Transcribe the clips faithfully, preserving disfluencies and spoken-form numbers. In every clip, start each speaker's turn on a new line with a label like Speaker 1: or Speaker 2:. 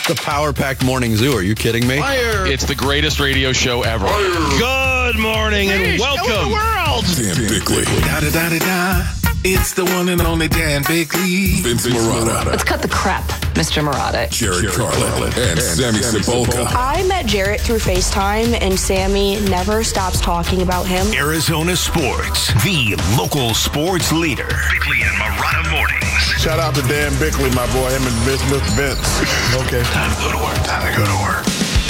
Speaker 1: The power-packed morning zoo. Are you kidding me?
Speaker 2: Fire.
Speaker 3: It's the greatest radio show ever.
Speaker 2: Fire.
Speaker 1: Good morning and welcome.
Speaker 2: The world. Dan Bickley. Da da da da da. It's the one and only Dan Bickley. Vince Marotta.
Speaker 4: Let's cut the crap, Mister Marotta.
Speaker 2: Jared Carlin. And Sammy Sepulka.
Speaker 5: I met Jarrett through FaceTime, and Sammy never stops talking about him.
Speaker 6: Arizona Sports, the local sports leader. Bickley and Marotta Mornings.
Speaker 2: Shout out to Dan Bickley, my boy. Him and Vince, Mister Vince. Okay.
Speaker 6: Time to go to work. Time to go to work.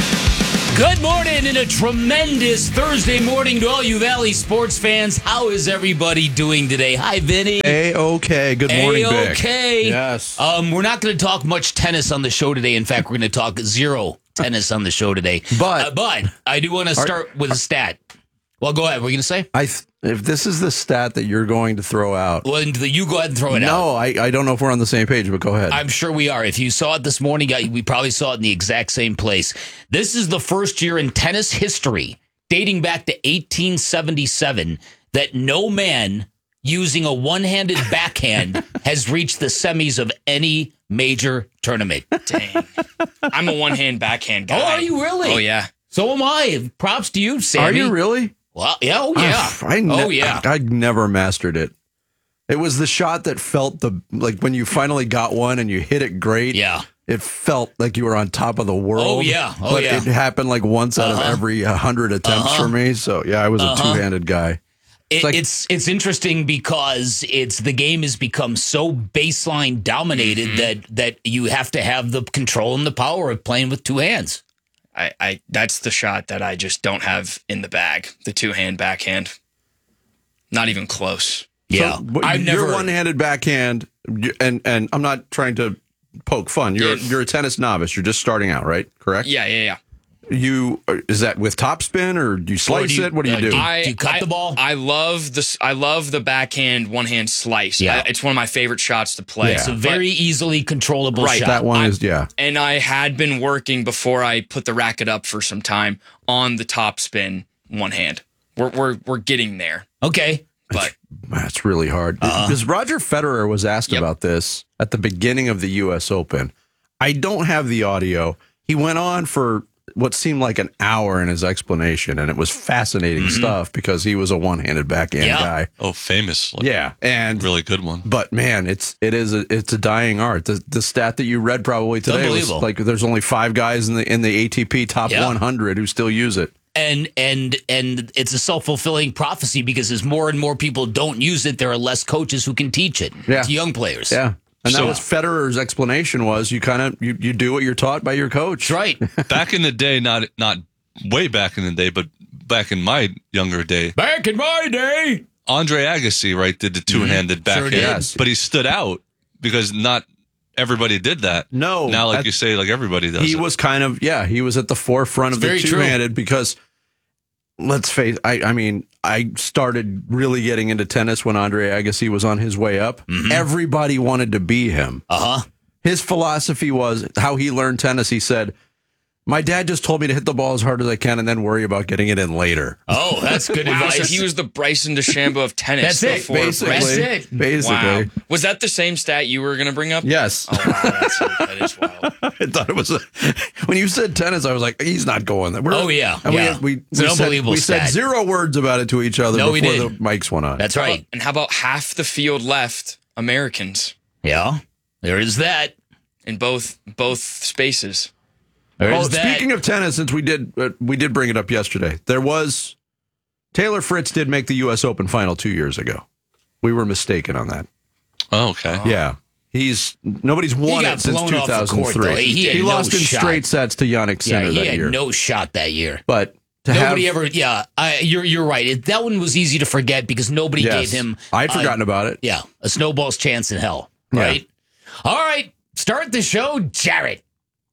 Speaker 7: Good morning and a tremendous Thursday morning to all you Valley sports fans. How is everybody doing today? Hi, Vinny.
Speaker 1: A-okay. Good morning, Vic.
Speaker 7: A-okay.
Speaker 1: Yes.
Speaker 7: Um, we're not going to talk much tennis on the show today. In fact, we're going to talk zero tennis on the show today.
Speaker 1: But,
Speaker 7: uh, but I do want to start are, with a stat. Well, go ahead. What are you going to say?
Speaker 1: I th- if this is the stat that you're going to throw out.
Speaker 7: Well, you go ahead and throw it
Speaker 1: no,
Speaker 7: out.
Speaker 1: No, I, I don't know if we're on the same page, but go ahead.
Speaker 7: I'm sure we are. If you saw it this morning, we probably saw it in the exact same place. This is the first year in tennis history, dating back to eighteen seventy-seven, that no man using a one-handed backhand has reached the semis of any major tournament.
Speaker 8: Dang. I'm a one-hand backhand guy.
Speaker 7: Oh, are you really?
Speaker 8: Oh, yeah.
Speaker 7: So am I. Props to you, Sammy.
Speaker 1: Are you really?
Speaker 7: Well, yeah, oh, yeah.
Speaker 1: Uh, I ne-
Speaker 7: oh, yeah.
Speaker 1: I, I never mastered it. It was the shot that felt the, like when you finally got one and you hit it great.
Speaker 7: Yeah.
Speaker 1: It felt like you were on top of the world.
Speaker 7: Oh, yeah. Oh,
Speaker 1: but
Speaker 7: yeah.
Speaker 1: it happened like once out
Speaker 7: uh-huh.
Speaker 1: of every one hundred attempts
Speaker 7: uh-huh.
Speaker 1: for me. So, yeah, I was
Speaker 7: uh-huh.
Speaker 1: a two-handed guy.
Speaker 7: It's,
Speaker 1: it's, like,
Speaker 7: it's it's interesting because it's the game has become so baseline dominated mm-hmm. that that you have to have the control and the power of playing with two hands.
Speaker 8: I, I that's the shot that I just don't have in the bag. The two hand backhand, not even close.
Speaker 7: Yeah,
Speaker 1: so,
Speaker 7: I've
Speaker 1: your
Speaker 7: never
Speaker 1: one-handed backhand, and and I'm not trying to poke fun. You're
Speaker 8: yeah.
Speaker 1: you're a tennis novice. You're just starting out, right? Correct?
Speaker 8: Yeah, yeah, yeah.
Speaker 1: You is that with topspin or do you slice
Speaker 7: do you,
Speaker 1: it? What do you
Speaker 7: uh,
Speaker 1: do?
Speaker 7: do,
Speaker 8: I,
Speaker 7: do you cut
Speaker 8: I,
Speaker 7: the ball?
Speaker 8: I love this. I love the backhand one hand slice.
Speaker 7: Yeah.
Speaker 8: I, it's one of my favorite shots to play.
Speaker 1: Yeah.
Speaker 7: It's a very
Speaker 8: but,
Speaker 7: easily controllable
Speaker 8: right,
Speaker 7: shot.
Speaker 1: That one
Speaker 8: I,
Speaker 1: is yeah.
Speaker 8: And I had been working before I put the racket up for some time on the top spin one hand. We're we're we're getting there.
Speaker 7: Okay.
Speaker 8: But
Speaker 1: that's really hard.
Speaker 7: Uh-huh.
Speaker 1: Because Roger Federer was asked
Speaker 8: Yep.
Speaker 1: about this at the beginning of the U S Open. I don't have the audio. He went on for what seemed like an hour in his explanation, and it was fascinating
Speaker 7: Mm-hmm.
Speaker 1: stuff because he was a one-handed backhand
Speaker 7: Yeah.
Speaker 1: guy.
Speaker 3: Oh, famous. Like,
Speaker 1: Yeah, and
Speaker 3: really good one.
Speaker 1: But man, it's it is a, it's a dying art. The the stat that you read probably today was
Speaker 7: unbelievable.
Speaker 1: like there's only five guys in the in the A T P top
Speaker 7: Yeah.
Speaker 1: one hundred who still use it.
Speaker 7: And and and it's a self-fulfilling prophecy because as more and more people don't use it, there are less coaches who can teach it
Speaker 1: Yeah.
Speaker 7: to young players.
Speaker 1: Yeah. And
Speaker 3: So-
Speaker 1: that was Federer's explanation was you kind of you, you do what you're taught by your coach.
Speaker 7: That's right.
Speaker 3: Back in the day, not not way back in the day, but back in my younger day,
Speaker 7: Back in my day.
Speaker 3: Andre Agassi, right, did the two-handed backhand.
Speaker 7: did.
Speaker 1: Yes.
Speaker 3: But he stood out because not everybody did that.
Speaker 1: No.
Speaker 3: Now, like
Speaker 1: That-
Speaker 3: you say, like everybody does
Speaker 1: He
Speaker 3: it.
Speaker 1: was kind of yeah, he was at the forefront
Speaker 7: It's
Speaker 1: of the
Speaker 7: very true.
Speaker 1: two-handed because let's face I I mean, I started really getting into tennis when Andre Agassi was on his way up.
Speaker 7: Mm-hmm.
Speaker 1: Everybody wanted to be him.
Speaker 7: Uh-huh.
Speaker 1: His philosophy was how he learned tennis. He said, my dad just told me to hit the ball as hard as I can and then worry about getting it in later.
Speaker 7: Oh, that's good
Speaker 8: wow,
Speaker 7: advice.
Speaker 8: so he was the Bryson DeChambeau of tennis.
Speaker 7: That's it,
Speaker 8: before
Speaker 1: Basically.
Speaker 7: That's it.
Speaker 1: Basically.
Speaker 8: Wow. Was that the same stat you were going to bring up?
Speaker 1: Yes.
Speaker 8: Oh, wow, that's, that is wild.
Speaker 1: I thought it was a, when you said tennis, I was like, he's not going there. We're-
Speaker 7: Oh, yeah.
Speaker 1: And
Speaker 7: Yeah.
Speaker 1: we, we,
Speaker 7: It's an
Speaker 1: we said,
Speaker 7: unbelievable
Speaker 1: we said
Speaker 7: stat.
Speaker 1: zero words about it to each other
Speaker 7: No, we
Speaker 1: before the
Speaker 7: didn't.
Speaker 1: mics went on.
Speaker 7: That's right.
Speaker 8: And how about half the field left Americans
Speaker 7: Yeah. There is that.
Speaker 8: in both both spaces?
Speaker 7: There
Speaker 1: Well,
Speaker 7: is that.
Speaker 1: speaking of tennis, since we did uh, we did bring it up yesterday, there was Taylor Fritz did make the U S Open final two years ago. We were mistaken on that.
Speaker 3: Oh, okay.
Speaker 1: Yeah, he's nobody's won
Speaker 7: got
Speaker 1: it since
Speaker 7: blown
Speaker 1: two
Speaker 7: off the
Speaker 1: thousand
Speaker 7: court, though.
Speaker 1: three.
Speaker 7: He had no
Speaker 1: lost in
Speaker 7: shot.
Speaker 1: straight sets to Yannick
Speaker 7: yeah,
Speaker 1: Sinner
Speaker 7: he
Speaker 1: that
Speaker 7: had
Speaker 1: year.
Speaker 7: no shot that year.
Speaker 1: But to
Speaker 7: Nobody
Speaker 1: have,
Speaker 7: ever, yeah, I, you're you're right. It, that one was easy to forget because nobody
Speaker 1: yes,
Speaker 7: gave him.
Speaker 1: I'd
Speaker 7: uh,
Speaker 1: forgotten about it.
Speaker 7: Yeah, a snowball's chance in hell.
Speaker 1: Yeah.
Speaker 7: Right. All right, start the show, Jarrett.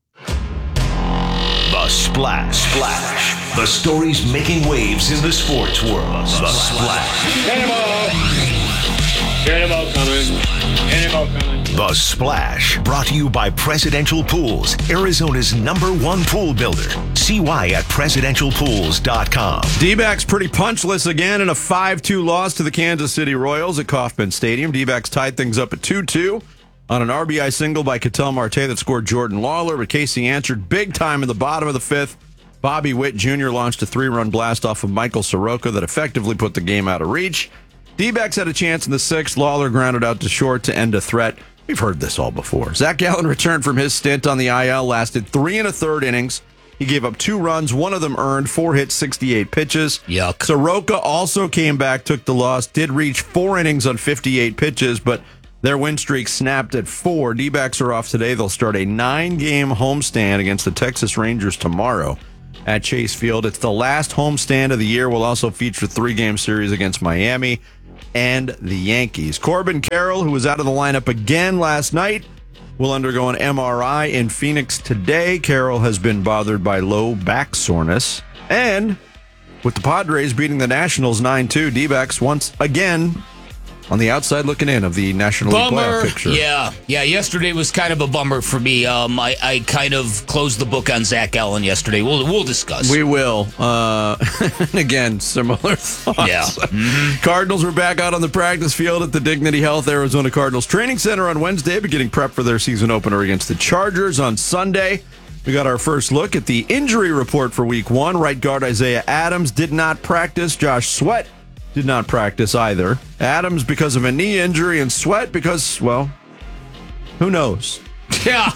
Speaker 6: The Splash. Splash. The stories making waves in the sports world. The Splash.
Speaker 9: Cannonball coming. Cannonball coming.
Speaker 6: The Splash. Brought to you by Presidential Pools, Arizona's number one pool builder. See why at presidential pools dot com.
Speaker 1: D-backs pretty punchless again in a five two loss to the Kansas City Royals at Kauffman Stadium. D-backs tied things up at two two. on an R B I single by Ketel Marte that scored Jordan Lawler, but Casey answered big time in the bottom of the fifth. Bobby Witt Junior launched a three-run blast off of Michael Soroka that effectively put the game out of reach. D-backs had a chance in the sixth. Lawler grounded out to short to end a threat. We've heard this all before. Zach Gallen returned from his stint on the I L, lasted three and a third innings. He gave up two runs, one of them earned, four hits, sixty-eight pitches.
Speaker 7: Yuck.
Speaker 1: Soroka also came back, took the loss, did reach four innings on fifty-eight pitches, but their win streak snapped at four. D-backs are off today. They'll start a nine-game homestand against the Texas Rangers tomorrow at Chase Field. It's the last homestand of the year. We'll also feature a three-game series against Miami and the Yankees. Corbin Carroll, who was out of the lineup again last night, will undergo an M R I in Phoenix today. Carroll has been bothered by low back soreness. And with the Padres beating the Nationals nine two, D-backs once again on the outside looking in of the National League playoff picture.
Speaker 7: Yeah, yeah. Yesterday was kind of a bummer for me. Um, I, I kind of closed the book on Zach Gallen yesterday. We'll we'll discuss.
Speaker 1: We will. Uh, again, similar thoughts.
Speaker 7: Yeah. Mm-hmm.
Speaker 1: Cardinals were back out on the practice field at the Dignity Health Arizona Cardinals Training Center on Wednesday, beginning prep for their season opener against the Chargers on Sunday. We got our first look at the injury report for week one. Right guard Isaiah Adams did not practice. Josh Sweat did not practice either. Adams because of a knee injury and Sweat because, well, who knows?
Speaker 7: Yeah.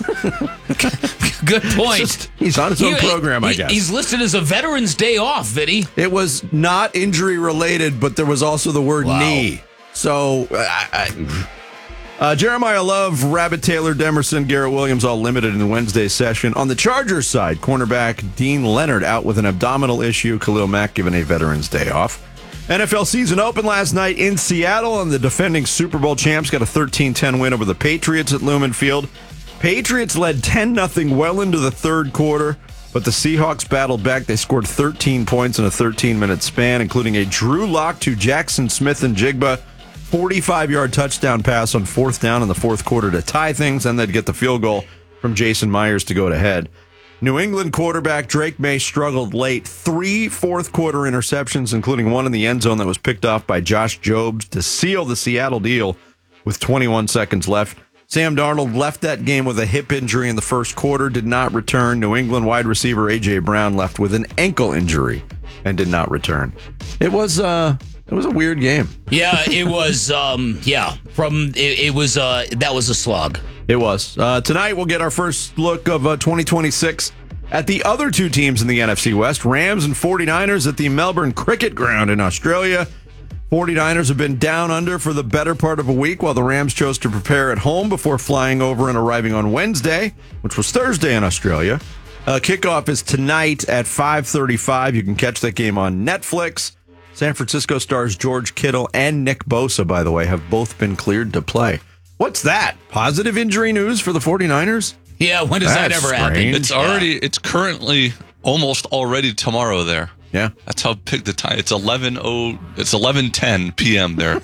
Speaker 7: Good point.
Speaker 1: Just, he's on his own
Speaker 7: He-
Speaker 1: program, I
Speaker 7: he-
Speaker 1: guess.
Speaker 7: He's listed as a Veterans Day off, Vinny.
Speaker 1: It was not injury related, but there was also the word
Speaker 7: Wow.
Speaker 1: knee. So, uh, I, uh, Jeremiah Love, Rabbit Taylor, Demerson, Garrett Williams all limited in the Wednesday session. On the Chargers side, cornerback Dean Leonard out with an abdominal issue. Khalil Mack given a Veterans Day off. N F L season open last night in Seattle, and the defending Super Bowl champs got a thirteen ten win over the Patriots at Lumen Field. Patriots led ten nothing well into the third quarter, but the Seahawks battled back. They scored thirteen points in a thirteen-minute span, including a Drew Lock to Jackson Smith and Jigba forty-five-yard touchdown pass on fourth down in the fourth quarter to tie things, and they'd get the field goal from Jason Myers to go to head. New England quarterback Drake May struggled late. Three fourth-quarter interceptions, including one in the end zone that was picked off by Josh Jobs to seal the Seattle deal with twenty-one seconds left. Sam Darnold left that game with a hip injury in the first quarter, did not return. New England wide receiver A J. Brown left with an ankle injury and did not return. It was uh, it was a weird game.
Speaker 7: Yeah, it was. Um, yeah, from it, it was. Uh, that was a slog.
Speaker 1: It was. Uh, tonight, we'll get our first look of uh, twenty twenty-six at the other two teams in the N F C West, Rams and 49ers at the Melbourne Cricket Ground in Australia. 49ers have been down under for the better part of a week, while the Rams chose to prepare at home before flying over and arriving on Wednesday, which was Thursday in Australia. Uh, kickoff is tonight at five thirty-five. You can catch that game on Netflix. San Francisco stars George Kittle and Nick Bosa, by the way, have both been cleared to play. What's that? Positive injury news for the 49ers?
Speaker 7: Yeah, when does
Speaker 1: That's
Speaker 7: that ever happen?
Speaker 1: strange.
Speaker 3: It's already, it's currently almost already tomorrow there.
Speaker 1: Yeah.
Speaker 3: That's how big the time. It's eleven oh. It's eleven ten p.m. there.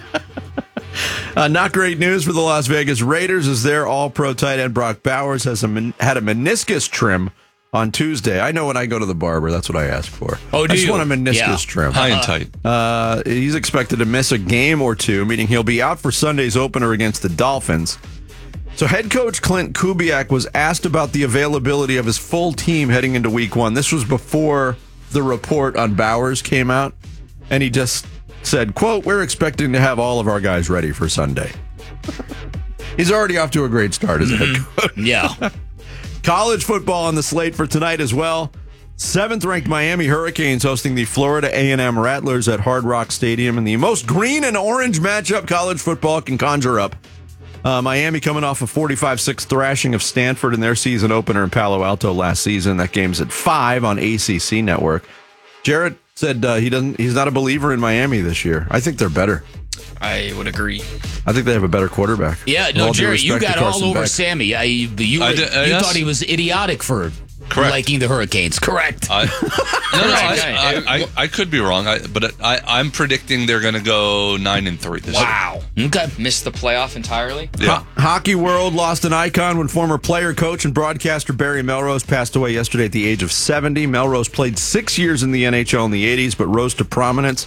Speaker 1: Uh, not great news for the Las Vegas Raiders as their all-pro tight end Brock Bowers has a men- had a meniscus trim on Tuesday. I know when I go to the barber, that's what I ask for.
Speaker 7: Oh, do
Speaker 1: I just
Speaker 7: you?
Speaker 1: want a meniscus
Speaker 7: Yeah.
Speaker 1: trim.
Speaker 3: High and tight.
Speaker 1: Uh, he's expected to miss a game or two, meaning he'll be out for Sunday's opener against the Dolphins. So head coach Clint Kubiak was asked about the availability of his full team heading into week one. This was before the report on Bowers came out, and he just said, quote, "We're expecting to have all of our guys ready for Sunday." He's already off to a great start as a head coach.
Speaker 7: Yeah.
Speaker 1: College football on the slate for tonight as well. Seventh-ranked Miami Hurricanes hosting the Florida A and M Rattlers at Hard Rock Stadium in the most green and orange matchup college football can conjure up. Uh, Miami coming off a forty-five six thrashing of Stanford in their season opener in Palo Alto last season. That game's at five on A C C Network. Jarrett said uh, he doesn't. He's not a believer in Miami this year. I think they're better.
Speaker 8: I would agree.
Speaker 1: I think they have a better quarterback.
Speaker 7: Yeah,
Speaker 1: With
Speaker 7: no,
Speaker 1: all due
Speaker 7: Jerry, you
Speaker 1: respect
Speaker 7: got
Speaker 1: to
Speaker 7: all
Speaker 1: Carson
Speaker 7: over
Speaker 1: Beck.
Speaker 7: Sammy. I, you
Speaker 3: I did- uh,
Speaker 7: you
Speaker 3: yes.
Speaker 7: thought he was idiotic for
Speaker 3: Correct.
Speaker 7: liking the Hurricanes. Correct.
Speaker 3: I, no, no, I, I, I, I could be wrong, I, but I, I'm predicting they're going to go nine and three this
Speaker 8: Wow.
Speaker 7: Okay.
Speaker 8: Missed the playoff entirely.
Speaker 3: year. Yeah.
Speaker 1: Ho- Hockey World lost an icon when former player, coach, and broadcaster Barry Melrose passed away yesterday at the age of seventy. Melrose played six years in the N H L in the eighties, but rose to prominence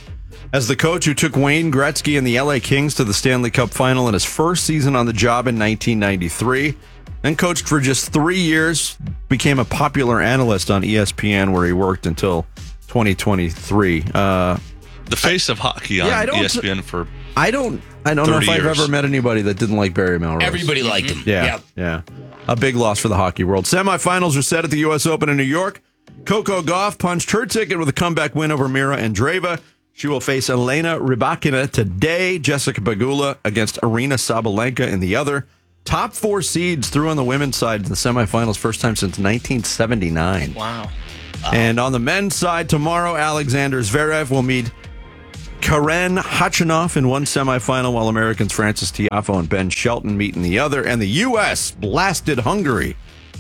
Speaker 1: as the coach who took Wayne Gretzky and the L A Kings to the Stanley Cup final in his first season on the job in nineteen ninety-three. Then coached for just three years, became a popular analyst on E S P N where he worked until twenty twenty-three. Uh,
Speaker 3: the face of hockey on
Speaker 1: yeah, I don't,
Speaker 3: E S P N for
Speaker 1: I don't I don't know if I've
Speaker 3: years.
Speaker 1: ever met anybody that didn't like Barry Melrose.
Speaker 7: Everybody liked him.
Speaker 1: Yeah,
Speaker 7: Yep.
Speaker 1: yeah. A big loss for the hockey world. Semifinals are set at the U S Open in New York. Coco Gauff punched her ticket with a comeback win over Mira Andreeva. She will face Elena Rybakina today. Jessica Pegula against Arina Sabalenka in the other. Top four seeds through on the women's side in the semifinals, first time since nineteen seventy-nine.
Speaker 8: Wow.
Speaker 1: And on the men's side, tomorrow, Alexander Zverev will meet Karen Khachanov in one semifinal, while Americans Francis Tiafoe and Ben Shelton meet in the other. And the U S blasted Hungary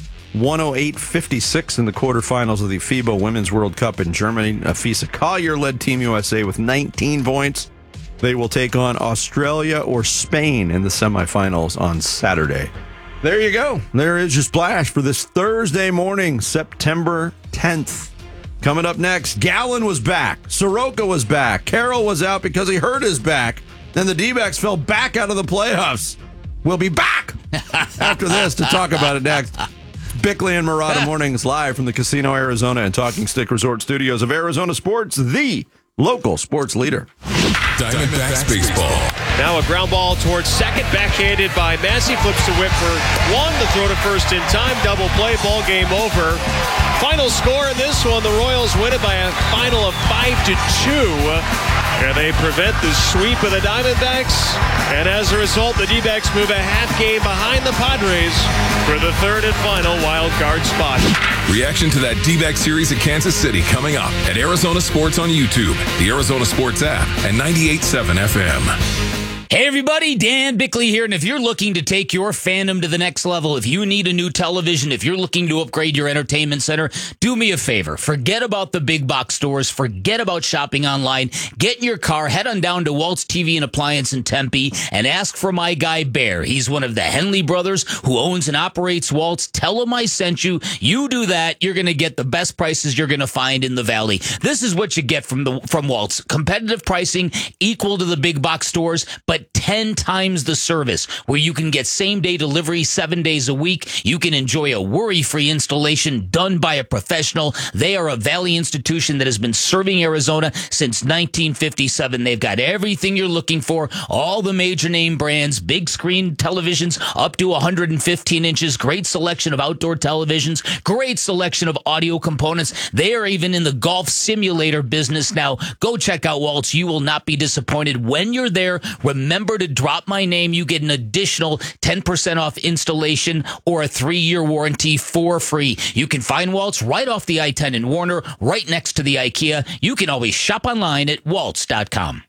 Speaker 1: one oh eight fifty-six in the quarterfinals of the FIBA Women's World Cup in Germany. Afisa Collier led Team U S A with nineteen points. They will take on Australia or Spain in the semifinals on Saturday. There you go. There is your splash for this Thursday morning, September tenth. Coming up next, Gallen was back. Soroka was back. Carroll was out because he hurt his back. Then the D-backs fell back out of the playoffs. We'll be back after this to talk about it next. Bickley and Murata Mornings live from the Casino Arizona and Talking Stick Resort Studios of Arizona Sports, the local sports leader.
Speaker 2: Diamondbacks baseball.
Speaker 10: Now a ground ball towards second, backhanded by Massey, flips to Whit for one, the throw to first in time, double play, ball game over. Final score in this one, the Royals win it by a final of five to two, and they prevent the sweep of the Diamondbacks, and as a result, the D-backs move a half game behind the Padres for the third and final wild card spot.
Speaker 2: Reaction to that D-back series at Kansas City coming up at Arizona Sports on YouTube, the Arizona Sports app, and ninety-eight point seven F M.
Speaker 7: Hey everybody, Dan Bickley here, and if you're looking to take your fandom to the next level, if you need a new television, if you're looking to upgrade your entertainment center, do me a favor. Forget about the big box stores. Forget about shopping online. Get in your car, head on down to Waltz T V and Appliance in Tempe, and ask for my guy Bear. He's one of the Henley brothers who owns and operates Waltz. Tell him I sent you. You do that, you're going to get the best prices you're going to find in the Valley. This is what you get from the from Waltz. Competitive pricing equal to the big box stores, but ten times the service, where you can get same-day delivery seven days a week. You can enjoy a worry-free installation done by a professional. They are a Valley institution that has been serving Arizona since nineteen fifty-seven. They've got everything you're looking for, all the major name brands, big screen televisions up to one hundred fifteen inches, great selection of outdoor televisions, great selection of audio components. They are even in the golf simulator business now. Go check out Waltz. You will not be disappointed. When you're there, remember to drop my name. You get an additional ten percent off installation or a three-year warranty for free. You can find Waltz right off the I ten in Warner, right next to the IKEA. You can always shop online at waltz dot com.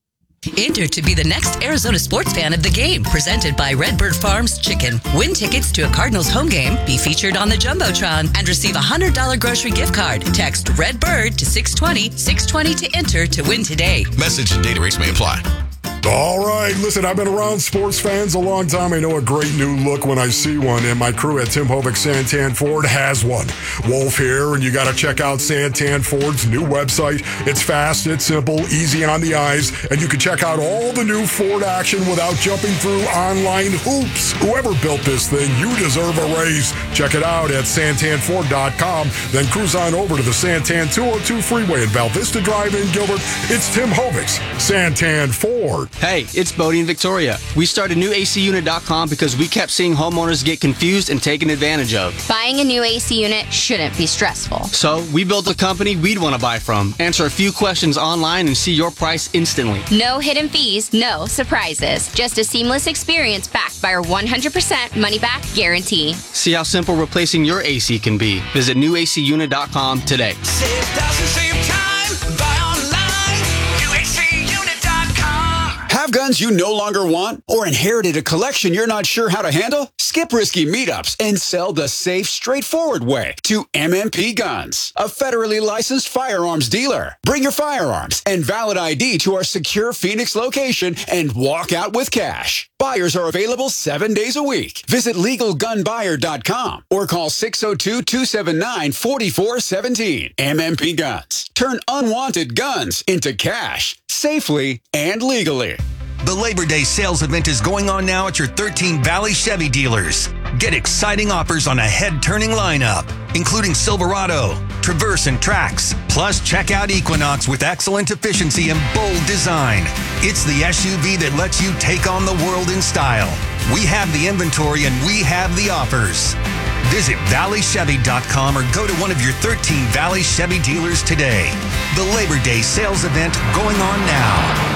Speaker 11: Enter to be the next Arizona sports fan of the game, presented by Redbird Farms Chicken. Win tickets to a Cardinals home game, be featured on the Jumbotron, and receive a one hundred dollars grocery gift card. Text Redbird to six twenty, six twenty to enter to win today.
Speaker 6: Message and data rates may apply.
Speaker 12: All right, listen, I've been around sports fans a long time. I know a great new look when I see one, and my crew at Tim Hovick Santan Ford has one. Wolf here, and you got to check out Santan Ford's new website. It's fast, it's simple, easy on the eyes, and you can check out all the new Ford action without jumping through online hoops. Whoever built this thing, you deserve a raise. Check it out at santan ford dot com, then cruise on over to the Santan two oh two freeway in Val Vista Drive in Gilbert. It's Tim Hovick's Santan Ford.
Speaker 13: Hey, it's Bodie and Victoria. We started new A C unit dot com because we kept seeing homeowners get confused and taken advantage of.
Speaker 14: Buying a new A C unit shouldn't be stressful.
Speaker 13: So we built a company we'd want to buy from. Answer a few questions online and see your price instantly.
Speaker 14: No hidden fees, no surprises. Just a seamless experience backed by our one hundred percent money-back guarantee.
Speaker 13: See how simple replacing your A C can be. Visit new A C unit dot com today.
Speaker 15: Save thousands, save time. Buy online. new A C unit dot com. Have guns you no longer want or inherited a collection you're not sure how to handle? Skip risky meetups and sell the safe, straightforward way to M M P Guns, a federally licensed firearms dealer. Bring your firearms and valid I D to our secure Phoenix location and walk out with cash. Buyers are available seven days a week. Visit legal gun buyer dot com or call six oh two, two seven nine, four four one seven. M M P Guns. Turn unwanted guns into cash safely and legally.
Speaker 16: The Labor Day sales event is going on now at your thirteen Valley Chevy dealers. Get exciting offers on a head-turning lineup, including Silverado, Traverse, and Trax. Plus, check out Equinox with excellent efficiency and bold design. It's the S U V that lets you take on the world in style. We have the inventory and we have the offers. Visit valley chevy dot com or go to one of your thirteen Valley Chevy dealers today. The Labor Day sales event going on now.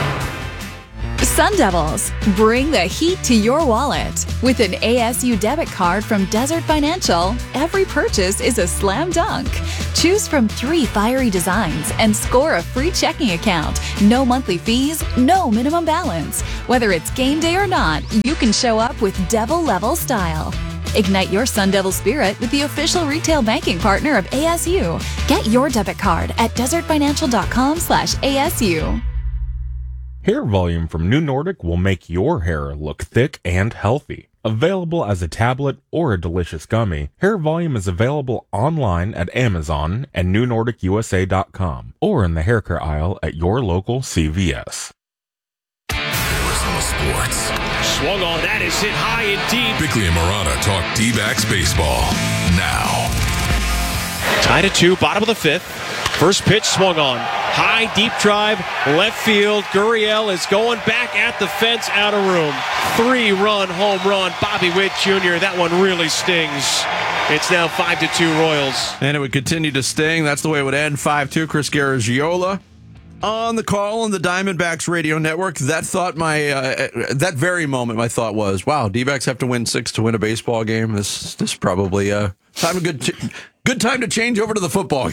Speaker 17: Sun Devils, bring the heat to your wallet. With an A S U debit card from Desert Financial, every purchase is a slam dunk. Choose from three fiery designs and score a free checking account. No monthly fees, no minimum balance. Whether it's game day or not, you can show up with Devil level style. Ignite your Sun Devil spirit with the official retail banking partner of A S U. Get your debit card at desert financial dot com slash A S U.
Speaker 18: Hair Volume from New Nordic will make your hair look thick and healthy. Available as a tablet or a delicious gummy, Hair Volume is available online at Amazon and new nordic u s a dot com or in the hair care aisle at your local C V S.
Speaker 2: Arizona Sports.
Speaker 10: Swung on, that is hit high and deep.
Speaker 2: Bickley and Murata talk D-backs baseball now.
Speaker 10: Tied at two, bottom of the fifth. First pitch swung on. High, deep drive, left field. Gurriel is going back at the fence, out of room. Three-run home run, Bobby Witt Junior That one really stings. It's now five to two Royals.
Speaker 1: And it would continue to sting. That's the way it would end. five two, Chris Garagiola on the call on the Diamondbacks radio network. That thought my uh, that very moment, my thought was, wow, D-backs have to win six to win a baseball game. This this probably uh, time a good ch- good time to change over to the football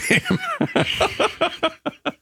Speaker 1: game.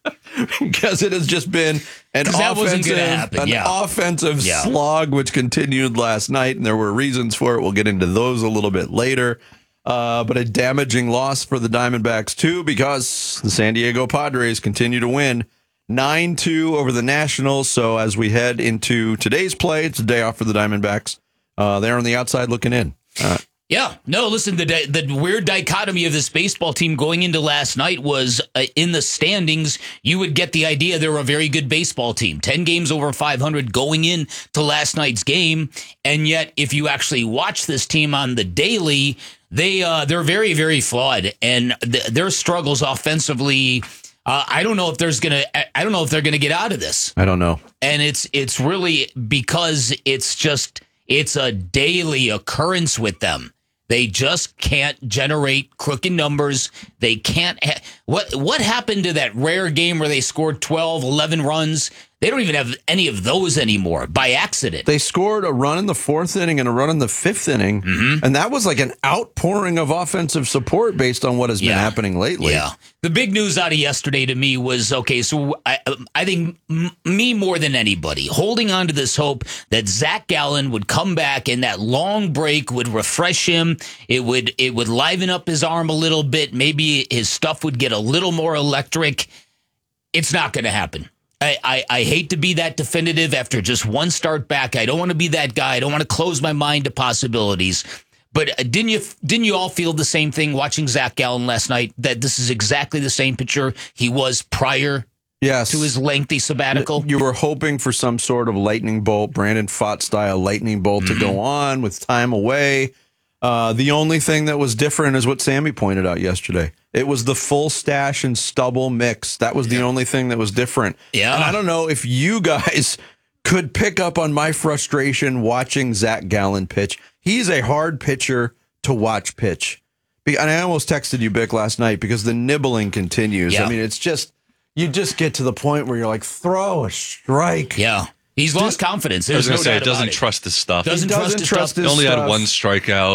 Speaker 1: Because it has just been an offensive, an
Speaker 7: yeah.
Speaker 1: offensive
Speaker 7: yeah.
Speaker 1: slog, which continued last night, and there were reasons for it. We'll get into those a little bit later. Uh, but a damaging loss for the Diamondbacks, too, because the San Diego Padres continue to win nine two over the Nationals. So as we head into today's play, it's a day off for the Diamondbacks. Uh, they're on the outside looking in. Uh,
Speaker 7: Yeah, no, listen, the the weird dichotomy of this baseball team going into last night was uh, in the standings, you would get the idea they were a very good baseball team. ten games over five hundred going in to last night's game. And yet, if you actually watch this team on the daily, they, uh, they're very, very flawed. And th- their struggles offensively, uh, I don't know if there's going to, I don't know if they're going to get out of this.
Speaker 1: I don't know.
Speaker 7: And it's it's really because it's just, it's a daily occurrence with them. They just can't generate crooked numbers. They can't. Ha- what what happened to that rare game where they scored twelve, eleven runs? They don't even have any of those anymore by accident.
Speaker 1: They scored a run in the fourth inning and a run in the fifth inning, mm-hmm. and that was like an outpouring of offensive support based on what has
Speaker 7: yeah.
Speaker 1: been happening lately.
Speaker 7: Yeah. The big news out of yesterday to me was, okay, so I, I think m- me more than anybody, holding on to this hope that Zach Gallen would come back and that long break would refresh him. It would it would liven up his arm a little bit. Maybe his stuff would get a little more electric. It's not going to happen. I, I, I hate to be that definitive after just one start back. I don't want to be that guy. I don't want to close my mind to possibilities. But didn't you didn't you all feel the same thing watching Zach Gallen last night, that this is exactly the same pitcher he was prior
Speaker 1: yes.
Speaker 7: to his lengthy sabbatical?
Speaker 1: You were hoping for some sort of lightning bolt, Brandon Pfaadt style lightning bolt mm-hmm. to go on with time away. Uh, the only thing that was different is what Sammy pointed out yesterday. It was the full stash and stubble mix. That was the yeah. only thing that was different.
Speaker 7: Yeah.
Speaker 1: And I don't know if you guys could pick up on my frustration watching Zach Gallen pitch. He's a hard pitcher to watch pitch. And I almost texted you, Bick, last night because the nibbling continues.
Speaker 7: Yeah.
Speaker 1: I mean, it's just, you just get to the point where you're like, throw a strike.
Speaker 7: Yeah. He's lost confidence.
Speaker 3: I was
Speaker 7: going
Speaker 3: to
Speaker 7: no
Speaker 3: say, it doesn't
Speaker 7: it.
Speaker 3: trust his stuff.
Speaker 7: Doesn't,
Speaker 1: he doesn't
Speaker 7: trust his
Speaker 1: trust
Speaker 7: stuff.
Speaker 1: his
Speaker 3: He only
Speaker 1: stuff.
Speaker 3: had one strikeout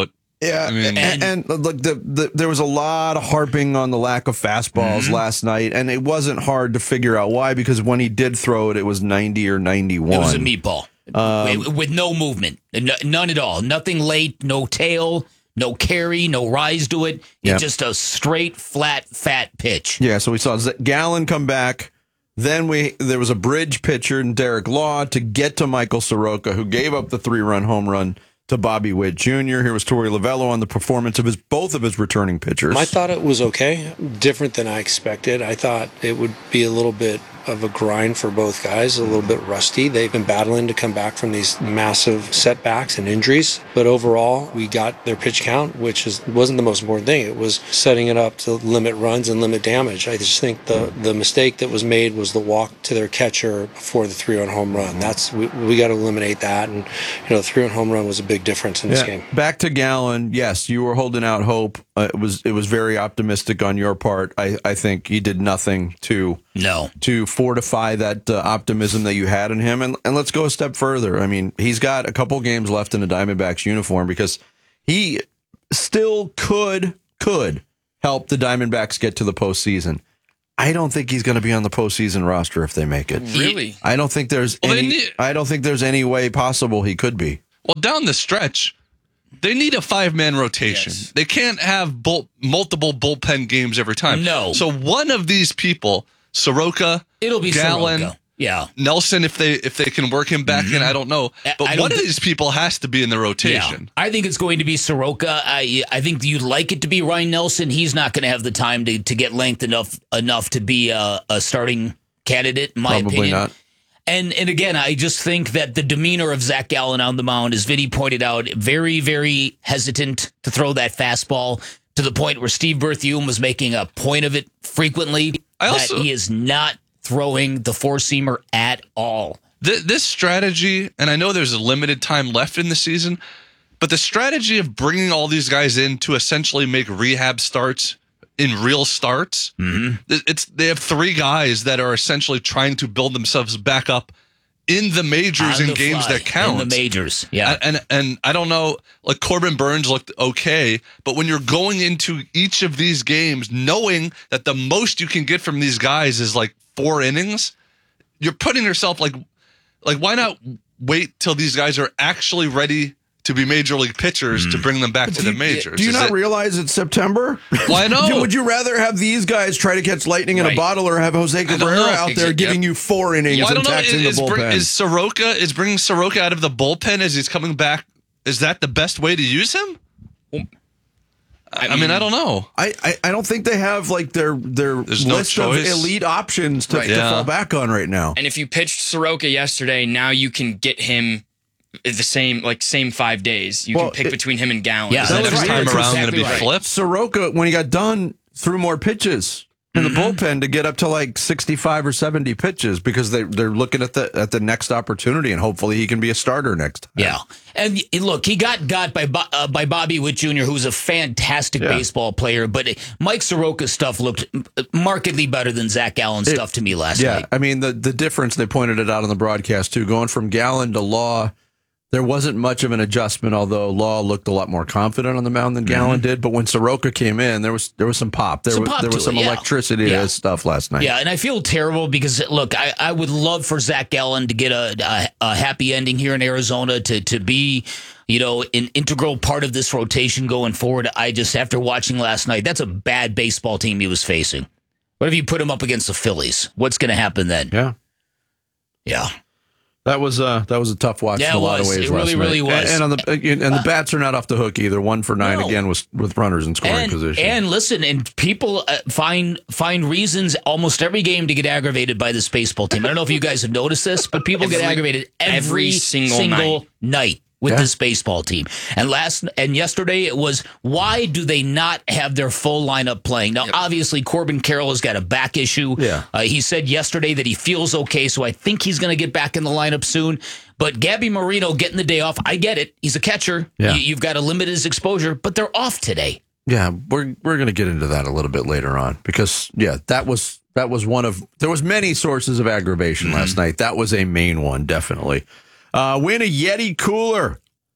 Speaker 1: Yeah,
Speaker 3: I mean,
Speaker 1: and, and, and look, the, the, there was a lot of harping on the lack of fastballs
Speaker 3: Mm-hmm.
Speaker 1: last night, and it wasn't hard to figure out why, because when he did throw it, it was ninety or ninety-one.
Speaker 7: It was a meatball
Speaker 1: Um,
Speaker 7: with, with no movement, N- none at all. Nothing late, no tail, no carry, no rise to it.
Speaker 1: Yeah.
Speaker 7: It's just a straight, flat, fat pitch.
Speaker 1: Yeah, so we saw Z- Gallen come back. Then we there was a bridge pitcher in Derek Law to get to Michael Soroka, who gave up the three-run home run to Bobby Witt Junior Here was Torey Lovello on the performance of his both of his returning pitchers.
Speaker 19: I thought it was okay, different than I expected. I thought it would be a little bit of a grind for both guys, a little bit rusty. They've been battling to come back from these massive setbacks and injuries, but overall, we got their pitch count, which is wasn't the most important thing. It was setting it up to limit runs and limit damage. I just think the the mistake that was made was the walk to their catcher before the three-run home run. That's we, we got to eliminate that, and you know, the three-run home run was a big difference in this
Speaker 1: Yeah.
Speaker 19: game.
Speaker 1: Back to Gallen. Yes, you were holding out hope. Uh, it was it was very optimistic on your part. I, I think he did nothing to
Speaker 7: no
Speaker 1: to fortify that uh, optimism that you had in him. And and let's go a step further. I mean, he's got a couple games left in the Diamondbacks uniform because he still could could help the Diamondbacks get to the postseason. I don't think he's going to be on the postseason roster if they make it.
Speaker 8: Really?
Speaker 1: I don't think there's
Speaker 3: Well, they
Speaker 1: any.
Speaker 3: need-
Speaker 1: I don't think there's any way possible he could be.
Speaker 3: Well, down the stretch, they need a five-man rotation.
Speaker 8: Yes.
Speaker 3: They can't have bull, multiple bullpen games every time.
Speaker 7: No.
Speaker 3: So one of these people, Soroka,
Speaker 7: It'll be
Speaker 3: Gallen,
Speaker 7: Soroka. Yeah.
Speaker 3: Nelson, if they if they can work him back in, I don't know.
Speaker 7: I-
Speaker 3: But
Speaker 7: I
Speaker 3: one
Speaker 7: don't
Speaker 3: of
Speaker 7: thi-
Speaker 3: these people has to be in the rotation.
Speaker 7: Yeah, I think it's going to be Soroka. I I think you'd like it to be Ryan Nelson. He's not going to have the time to, to get length enough enough to be a, a starting candidate, in my
Speaker 1: Probably
Speaker 7: opinion.
Speaker 1: not.
Speaker 7: And and again, I just think that the demeanor of Zach Gallen on the mound, as Vinny pointed out, very, very hesitant to throw that fastball to the point where Steve Berthiaume was making a point of it frequently.
Speaker 3: I also-
Speaker 7: that he is not throwing the four-seamer at all.
Speaker 3: Th- this strategy, and I know there's a limited time left in the season, but the strategy of bringing all these guys in to essentially make rehab starts in real starts,
Speaker 7: Mm-hmm.
Speaker 3: it's they have three guys that are essentially trying to build themselves back up in the majors
Speaker 7: On
Speaker 3: in
Speaker 7: the
Speaker 3: games
Speaker 7: fly,
Speaker 3: that count.
Speaker 7: in the majors. Yeah.
Speaker 3: And, and and I don't know, like Corbin Burns looked okay, but when you're going into each of these games knowing that the most you can get from these guys is like four innings, you're putting yourself like like why not wait till these guys are actually ready to be major league pitchers to bring them back to the majors?
Speaker 1: Do you
Speaker 3: Is
Speaker 1: not
Speaker 3: it-
Speaker 1: realize it's September?
Speaker 3: Why not?
Speaker 1: Do- Would you rather have these guys try to catch lightning in a
Speaker 3: Right.
Speaker 1: bottle, or have Jose
Speaker 3: I don't
Speaker 1: Cabrera
Speaker 3: know.
Speaker 1: out there
Speaker 3: Exact-
Speaker 1: giving
Speaker 3: yep.
Speaker 1: you four innings
Speaker 3: Well, I
Speaker 1: and
Speaker 3: don't know.
Speaker 1: taxing
Speaker 3: Is,
Speaker 1: the
Speaker 3: bring-
Speaker 1: bullpen?
Speaker 3: is Soroka is bringing Soroka out of the bullpen as he's coming back? Is that the best way to use him? I, I mean, I don't know.
Speaker 1: I, I, I don't think they have like their their
Speaker 3: There's no
Speaker 1: list of
Speaker 3: choice.
Speaker 1: elite options to,
Speaker 8: Right.
Speaker 1: to
Speaker 3: Yeah.
Speaker 1: fall back on right now.
Speaker 8: And if you pitched Soroka yesterday, now you can get him the same like same five days. You
Speaker 1: Well,
Speaker 8: can pick
Speaker 1: it-
Speaker 8: between him and Gallen.
Speaker 7: Yeah,
Speaker 8: Is that
Speaker 3: next
Speaker 8: right?
Speaker 3: time
Speaker 7: That's
Speaker 3: around
Speaker 7: exactly
Speaker 3: going to be
Speaker 7: right.
Speaker 3: flipped?
Speaker 1: Soroka, when he got done, threw more pitches in the
Speaker 3: Mm-hmm.
Speaker 1: bullpen to get up to like sixty-five or seventy pitches because they they're looking at the at the next opportunity, and hopefully he can be a starter next time.
Speaker 7: Yeah, and y- look, he got got by Bo- uh, by Bobby Witt Junior, who's a fantastic
Speaker 1: Yeah.
Speaker 7: baseball player. But Mike Soroka's stuff looked m- markedly better than Zach Gallen's
Speaker 1: It-
Speaker 7: stuff to me last
Speaker 1: Yeah,
Speaker 7: night.
Speaker 1: I mean the the difference, they pointed it out on the broadcast too. Going from Gallen to Law, there wasn't much of an adjustment. Although Law looked a lot more confident on the mound than Gallen did. But when Soroka came in, there was there was some pop. There
Speaker 7: Some
Speaker 1: was
Speaker 7: pop
Speaker 1: there was
Speaker 7: to it,
Speaker 1: some
Speaker 7: yeah.
Speaker 1: electricity to
Speaker 7: Yeah.
Speaker 1: his stuff last night.
Speaker 7: Yeah, and I feel terrible because look, I, I would love for Zach Gallen to get a, a a happy ending here in Arizona, to to be, you know, an integral part of this rotation going forward. I just, after watching last night, that's a bad baseball team he was facing. What if you put him up against the Phillies? What's going to happen then?
Speaker 1: Yeah.
Speaker 7: Yeah.
Speaker 1: That was uh that was a tough watch
Speaker 7: Yeah,
Speaker 1: in a
Speaker 7: it
Speaker 1: lot of
Speaker 7: was.
Speaker 1: ways.
Speaker 7: It
Speaker 1: last
Speaker 7: really,
Speaker 1: night.
Speaker 7: really was.
Speaker 1: And, and on the and the bats are not off the hook either. One for nine
Speaker 7: No.
Speaker 1: again was with runners in scoring
Speaker 7: And,
Speaker 1: position.
Speaker 7: and listen, and people uh, find find reasons almost every game to get aggravated by this baseball team. I don't know if you guys have noticed this, but people get
Speaker 8: Every-
Speaker 7: aggravated every,
Speaker 8: every single
Speaker 7: single night. with
Speaker 1: Yeah.
Speaker 7: this baseball team. And last and yesterday it was, why do they not have their full lineup playing? Now, obviously, Corbin Carroll has got a back issue.
Speaker 1: Yeah.
Speaker 7: Uh, he said yesterday that he feels okay, so I think he's going to get back in the lineup soon. But Gabby Marino getting the day off, I get it. He's a catcher.
Speaker 1: Yeah.
Speaker 7: You, you've got to limit his exposure, but they're off today.
Speaker 1: Yeah, we're we're going to get into that a little bit later on because yeah, that was that was one of there was many sources of aggravation last night. That was a main one, definitely. Uh, win a Yeti cooler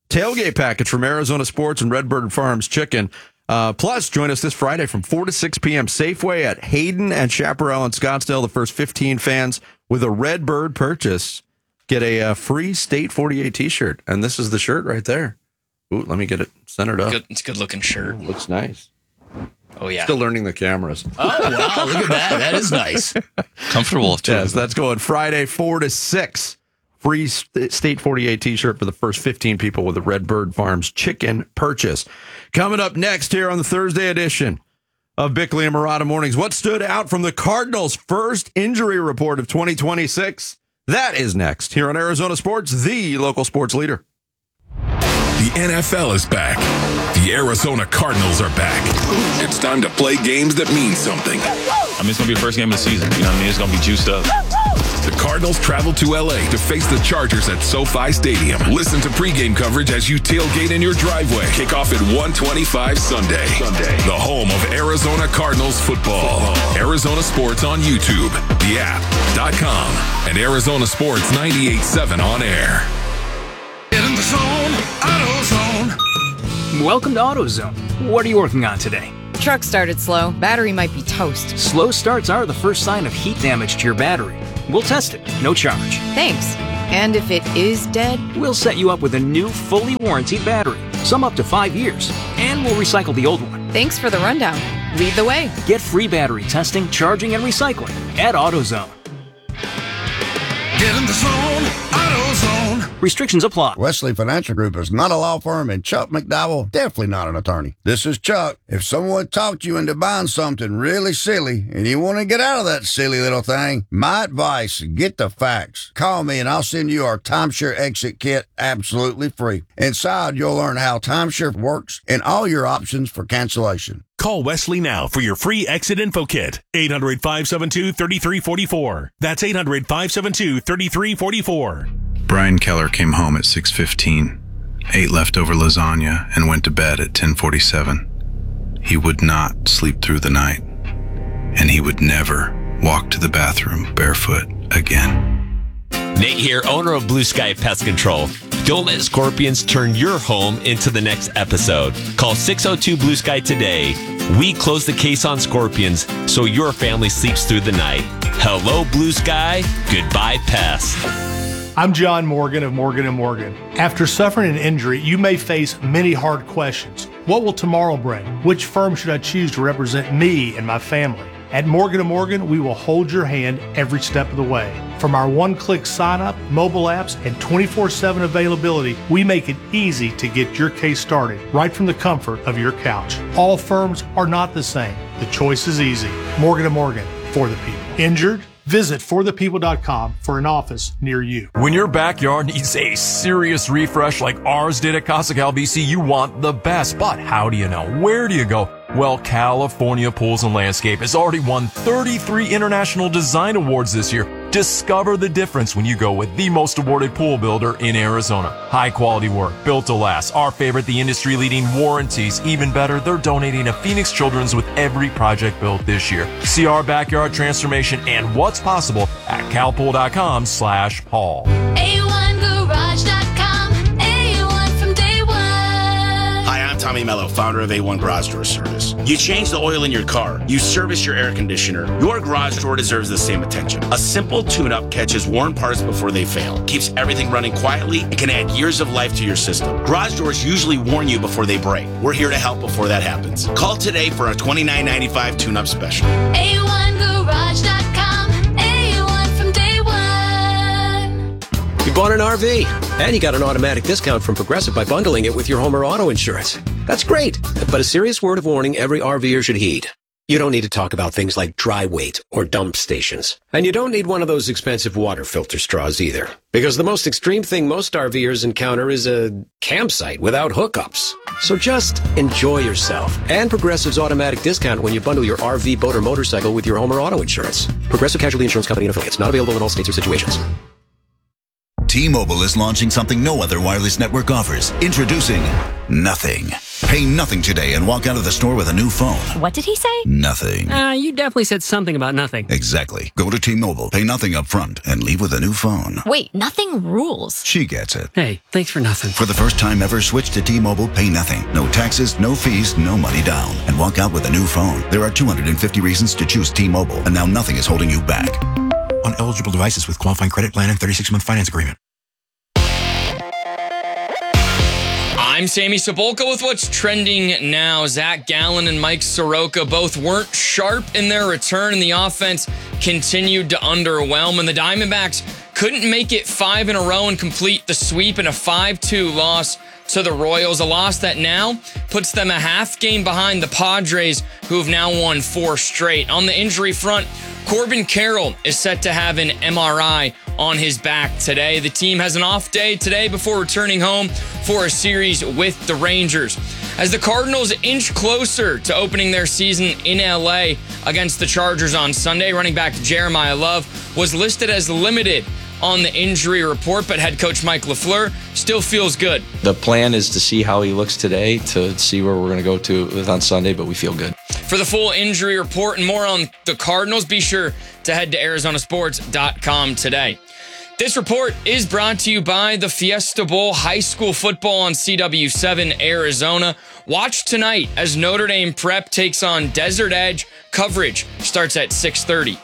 Speaker 1: tailgate package from Arizona Sports and Redbird Farms Chicken. Uh, plus, join us this Friday from four to six p.m. Safeway at Hayden and Chaparral in Scottsdale. The first fifteen fans with a Redbird purchase get a uh, free State forty-eight t-shirt. And this is the shirt right there. Ooh, let me get it centered up.
Speaker 8: Good, it's a good looking shirt.
Speaker 1: Ooh, looks nice.
Speaker 8: Oh, yeah.
Speaker 1: Still learning the cameras.
Speaker 7: Oh, wow. Look at that. That is nice.
Speaker 3: Comfortable, too.
Speaker 1: Yes, that's going Friday, four to six. Free State forty-eight t-shirt for the first fifteen people with a Redbird Farms Chicken purchase. Coming up next here on the Thursday edition of Bickley and Murata Mornings, what stood out from the Cardinals' first injury report of twenty twenty-six? That is next here on Arizona Sports, the local sports leader.
Speaker 2: The N F L is back. The Arizona Cardinals are back. It's time to play games that mean something.
Speaker 20: I mean, it's going to be the first game of the season. You know what I mean? It's going to be juiced up.
Speaker 2: The Cardinals travel to L A to face the Chargers at SoFi Stadium. Listen to pregame coverage as you tailgate in your driveway. Kickoff at one twenty-five Sunday. Sunday. The home of Arizona Cardinals football. Arizona Sports on YouTube, the app, dot com, and Arizona Sports ninety-eight point seven on air.
Speaker 21: Get in the zone, AutoZone. Welcome to AutoZone. What are you working on today?
Speaker 22: Truck started slow. Battery might be toast.
Speaker 21: Slow starts are the first sign of heat damage to your battery. We'll test it, no charge.
Speaker 22: Thanks. And if it is dead?
Speaker 21: We'll set you up with a new, fully warranted battery, some up to five years, and we'll recycle the old one.
Speaker 22: Thanks for the rundown. Lead the way.
Speaker 21: Get free battery testing, charging, and recycling at AutoZone. Get in the zone, AutoZone. Restrictions apply.
Speaker 23: Wesley Financial Group is not a law firm, and Chuck McDowell definitely not an attorney. This is Chuck. If someone talked you into buying something really silly and you want to get out of that silly little thing, my advice, get the facts. Call me and I'll send you our timeshare exit kit absolutely free. Inside, you'll learn how timeshare works and all your options for cancellation.
Speaker 24: Call Wesley now for your free exit info kit. eight hundred, five seven two, three three four four. That's eight hundred, five seven two, three three four four.
Speaker 25: Brian Keller came home at six fifteen, ate leftover lasagna, and went to bed at ten forty-seven. He would not sleep through the night, and he would never walk to the bathroom barefoot again.
Speaker 26: Nate here, owner of Blue Sky Pest Control. Don't let scorpions turn your home into the next episode. Call six oh two Blue Sky today. We close the case on scorpions so your family sleeps through the night. Hello, Blue Sky. Goodbye, pests.
Speaker 27: I'm John Morgan of Morgan and Morgan. After suffering an injury, you may face many hard questions. What will tomorrow bring? Which firm should I choose to represent me and my family? At Morgan and Morgan, we will hold your hand every step of the way. From our one-click sign-up, mobile apps, and twenty-four seven availability, we make it easy to get your case started right from the comfort of your couch. All firms are not the same. The choice is easy. Morgan and Morgan, for the people. Injured? Visit for the people dot com for an office near you.
Speaker 28: When your backyard needs a serious refresh like ours did at Casa Cal B C, you want the best. But how do you know? Where do you go? Well, California Pools and Landscape has already won thirty-three International Design Awards this year. Discover the difference when you go with the most awarded pool builder in Arizona. High quality work, built to last. Our favorite, the industry leading warranties. Even better, they're donating to Phoenix Children's with every project built this year. See our backyard transformation and what's possible at calpool.com slash Paul.
Speaker 29: A one garage dot com, A one from day one.
Speaker 30: Hi, I'm Tommy Mello, founder of A one Garage Door Service. You change the oil in your car, you service your air conditioner, your garage door deserves the same attention. A simple tune-up catches worn parts before they fail, keeps everything running quietly, and can add years of life to your system. Garage doors usually warn you before they break. We're here to help before that happens. Call today for a twenty-nine ninety-five tune-up special.
Speaker 29: A one garage dot com, A one from day one.
Speaker 31: You bought an R V, and you got an automatic discount from Progressive by bundling it with your home or auto insurance. That's great, but a serious word of warning every RVer should heed. You don't need to talk about things like dry weight or dump stations. And you don't need one of those expensive water filter straws either. Because the most extreme thing most RVers encounter is a campsite without hookups. So just enjoy yourself. And Progressive's automatic discount when you bundle your R V, boat, or motorcycle with your home or auto insurance. Progressive Casualty Insurance Company and Affiliates. Not available in all states or situations.
Speaker 4: T-Mobile is launching something no other wireless network offers. Introducing Nothing. Pay nothing today and walk out of the store with a new phone.
Speaker 5: What did he say?
Speaker 4: Nothing.
Speaker 5: Uh, you definitely said something about nothing.
Speaker 4: Exactly. Go to T-Mobile, pay nothing up front, and leave with a new phone.
Speaker 5: Wait, nothing rules.
Speaker 4: She gets it.
Speaker 5: Hey, thanks for nothing.
Speaker 4: For the first time ever, switch to T-Mobile, pay nothing. No taxes, no fees, no money down. And walk out with a new phone. There are two hundred fifty reasons to choose T-Mobile, and now nothing is holding you back.
Speaker 6: On eligible devices with qualifying credit plan and thirty-six month finance agreement.
Speaker 8: I'm Sammy Sepulka with what's trending now. Zach Gallen and Mike Soroka both weren't sharp in their return, and the offense continued to underwhelm. And the Diamondbacks couldn't make it five in a row and complete the sweep in a five two loss to the Royals, a loss that now puts them a half game behind the Padres, who have now won four straight. On the injury front, Corbin Carroll is set to have an M R I on his back today. The team has an off day today before returning home for a series with the Rangers. As the Cardinals inch closer to opening their season in L A against the Chargers on Sunday, running back Jeremiah Love was listed as limited on the injury report, but head coach Mike LaFleur still feels good.
Speaker 9: The plan is to see how he looks today, to see where we're going to go to with on Sunday, but we feel good.
Speaker 8: For the full injury report and more on the Cardinals, be sure to head to Arizona Sports dot com today. This report is brought to you by the Fiesta Bowl High School Football on C W seven Arizona. Watch tonight as Notre Dame Prep takes on Desert Edge. Coverage starts at six thirty.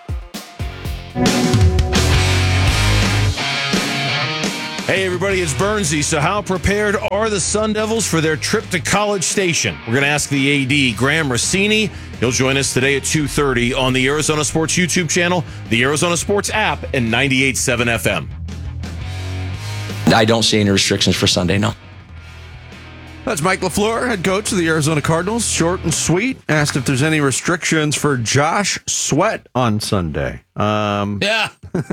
Speaker 1: Hey everybody, it's Bernsey. So how prepared are the Sun Devils for their trip to College Station? We're going to ask the A D, Graham Rossini. He'll join us today at two thirty on the Arizona Sports YouTube channel, the Arizona Sports app, and ninety-eight point seven F M.
Speaker 9: I don't see any restrictions for Sunday, no.
Speaker 1: That's Mike LaFleur, head coach of the Arizona Cardinals. Short and sweet. Asked if there's any restrictions for Josh Sweat on Sunday. Um,
Speaker 7: yeah.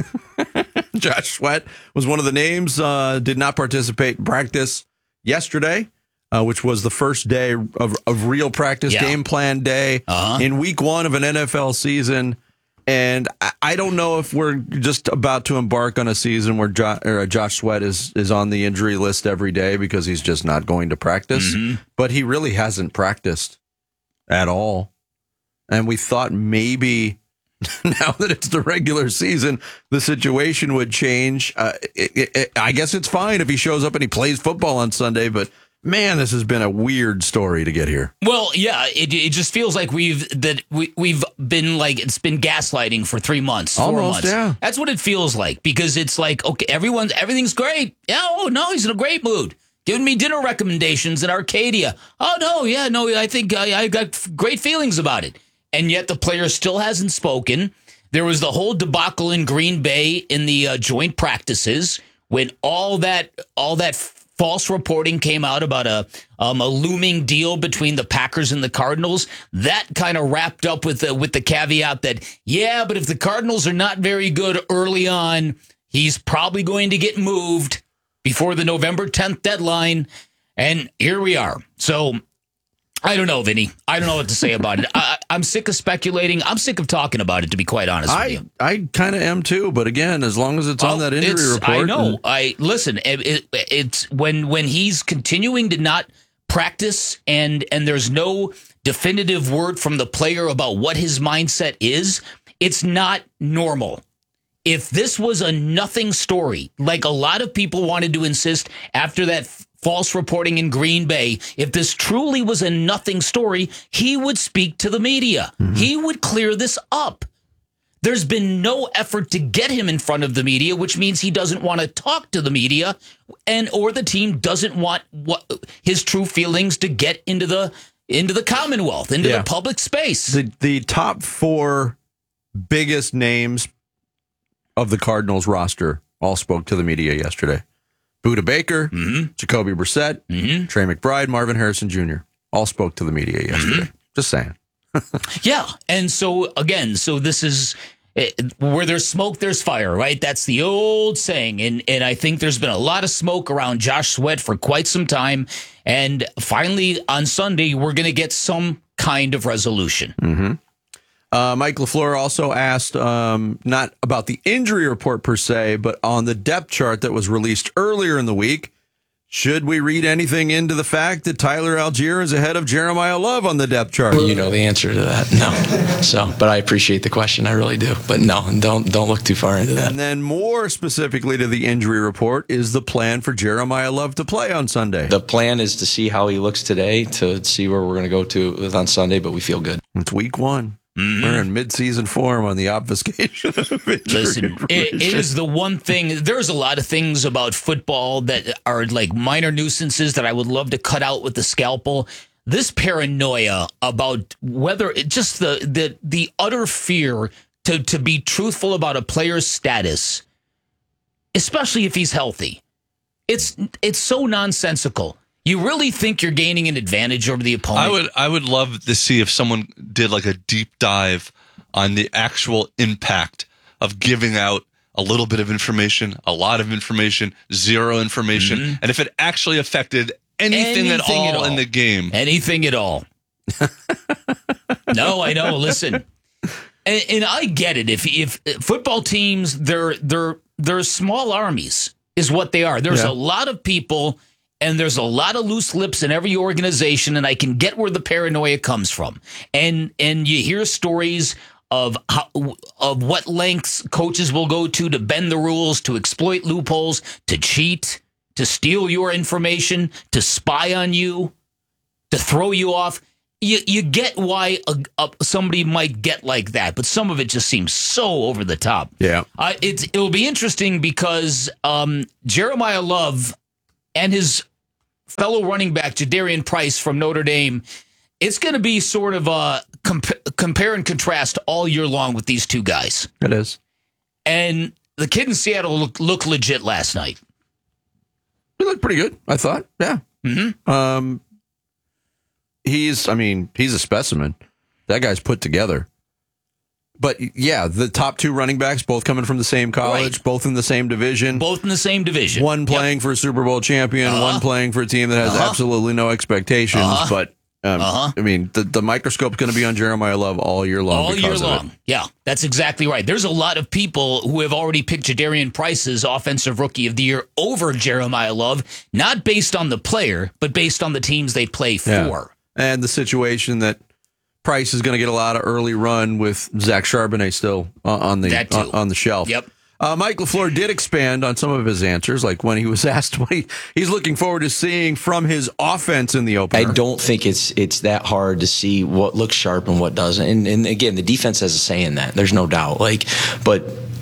Speaker 1: Josh Sweat was one of the names, uh, did not participate in practice yesterday, uh, which was the first day of, of real practice,
Speaker 7: Yeah.
Speaker 1: game plan day
Speaker 7: Uh-huh.
Speaker 1: in week one of an N F L season. And I, I don't know if we're just about to embark on a season where jo- or Josh Sweat is, is on the injury list every day because he's just not going to practice.
Speaker 7: Mhm.
Speaker 1: But he really hasn't practiced at all. And we thought maybe now that it's the regular season, the situation would change. Uh, it, it, it, I guess it's fine if he shows up and he plays football on Sunday, but man, this has been a weird story to get here.
Speaker 7: Well, yeah, it, it just feels like we've that we we've been like it's been gaslighting for three months, four
Speaker 1: Almost,
Speaker 7: months.
Speaker 1: yeah.
Speaker 7: That's what it feels like because it's like okay, everyone's everything's great. Yeah, oh no, he's in a great mood. Giving me dinner recommendations in Arcadia. Oh no, yeah, no, I think I, I got great feelings about it. And yet the player still hasn't spoken. There was the whole debacle in Green Bay in the uh, joint practices when all that all that false reporting came out about a um, a looming deal between the Packers and the Cardinals. That kind of wrapped up with the, with the caveat that, yeah, but if the Cardinals are not very good early on, he's probably going to get moved before the November tenth deadline. And here we are. So I don't know, Vinny. I don't know what to say about it. I, I'm sick of speculating. I'm sick of talking about it, to be quite honest with
Speaker 1: I,
Speaker 7: you.
Speaker 1: I kind of am too, but again, as long as it's on
Speaker 7: Oh,
Speaker 1: that injury
Speaker 7: it's-
Speaker 1: report.
Speaker 7: I know.
Speaker 1: and-
Speaker 7: I listen. It, it, it's when when he's continuing to not practice, and and there's no definitive word from the player about what his mindset is. It's not normal. If this was a nothing story, like a lot of people wanted to insist after that f- false reporting in Green Bay, if this truly was a nothing story, he would speak to the media. He would clear this up. There's been no effort to get him in front of the media, which means he doesn't want to talk to the media, and or the team doesn't want what his true feelings to get into the into the Commonwealth, into
Speaker 1: Yeah.
Speaker 7: the public space.
Speaker 1: The the top four biggest names of the Cardinals roster all spoke to the media yesterday. Budda Baker, Jacoby Brissett, Trey McBride, Marvin Harrison Junior all spoke to the media yesterday. Just saying.
Speaker 7: Yeah. And so, again, so this is eh, where there's smoke, there's fire, right? That's the old saying. And, and I think there's been a lot of smoke around Josh Sweat for quite some time. And finally, on Sunday, we're going to get some kind of resolution.
Speaker 1: Mm-hmm. Uh, Mike LaFleur also asked um, not about the injury report per se, but on the depth chart that was released earlier in the week. Should we read anything into the fact that Tyler Algier is ahead of Jeremiah Love on the depth chart?
Speaker 9: You know the answer to that. No. So, but I appreciate the question. I really do. But no, don't don't look too far into that.
Speaker 1: And then more specifically to the injury report, is the plan for Jeremiah Love to play on Sunday?
Speaker 9: The plan is to see how he looks today, to see where we're going to go to on Sunday, but we feel good.
Speaker 1: It's week one. Mm-hmm. We're in mid-season form on the obfuscation of injury.
Speaker 7: Listen, it, it is the one thing. There's a lot of things about football that are like minor nuisances that I would love to cut out with the scalpel. This paranoia about whether it just the the the utter fear to to be truthful about a player's status, especially if he's healthy. It's it's so nonsensical. You really think you're gaining an advantage over the opponent?
Speaker 3: I would I would love to see if someone did like a deep dive on the actual impact of giving out a little bit of information, a lot of information, zero information, mm-hmm. and if it actually affected anything, anything at, all at all in the game.
Speaker 7: Anything at all. No, I know. Listen. And, and I get it. If if football teams, they're they're they're small armies, is what they are. There's yeah. a lot of people. And there's a lot of loose lips in every organization, and I can get where the paranoia comes from. And and you hear stories of how, of what lengths coaches will go to to bend the rules, to exploit loopholes, to cheat, to steal your information, to spy on you, to throw you off. You you get why a, a, somebody might get like that, but some of it just seems so over the top.
Speaker 1: Yeah,
Speaker 7: uh, it's it'll be interesting because um, Jeremiah Love and his fellow running back, Jadarian Price from Notre Dame, it's going to be sort of a comp- compare and contrast all year long with these two guys.
Speaker 1: It is.
Speaker 7: And the kid in Seattle looked, looked legit last night.
Speaker 1: He looked pretty good, I thought. Yeah.
Speaker 7: Mm-hmm.
Speaker 1: Um, he's, I mean, he's a specimen. That guy's put together. But, yeah, the top two running backs, both coming from the same college, right. both in the same division.
Speaker 7: Both in the same division.
Speaker 1: One playing yep. for a Super Bowl champion, uh-huh. one playing for a team that has uh-huh. absolutely no expectations. Uh-huh. But, um, uh-huh. I mean, the, the microscope's going to be on Jeremiah Love all year long.
Speaker 7: All year long.
Speaker 1: It.
Speaker 7: Yeah, that's exactly right. There's a lot of people who have already picked Jadarian Price's Offensive Rookie of the Year over Jeremiah Love, not based on the player, but based on the teams they play for.
Speaker 1: Yeah. And the situation that Price is going to get a lot of early run with Zach Charbonnet still uh, on the on, on the shelf.
Speaker 7: Yep.
Speaker 1: Uh, Mike LaFleur did expand on some of his answers, like when he was asked what he, he's looking forward to seeing from his offense in the opener.
Speaker 9: I don't think it's it's that hard to see what looks sharp and what doesn't. And, and again, the defense has a say in that. There's no doubt. Like, but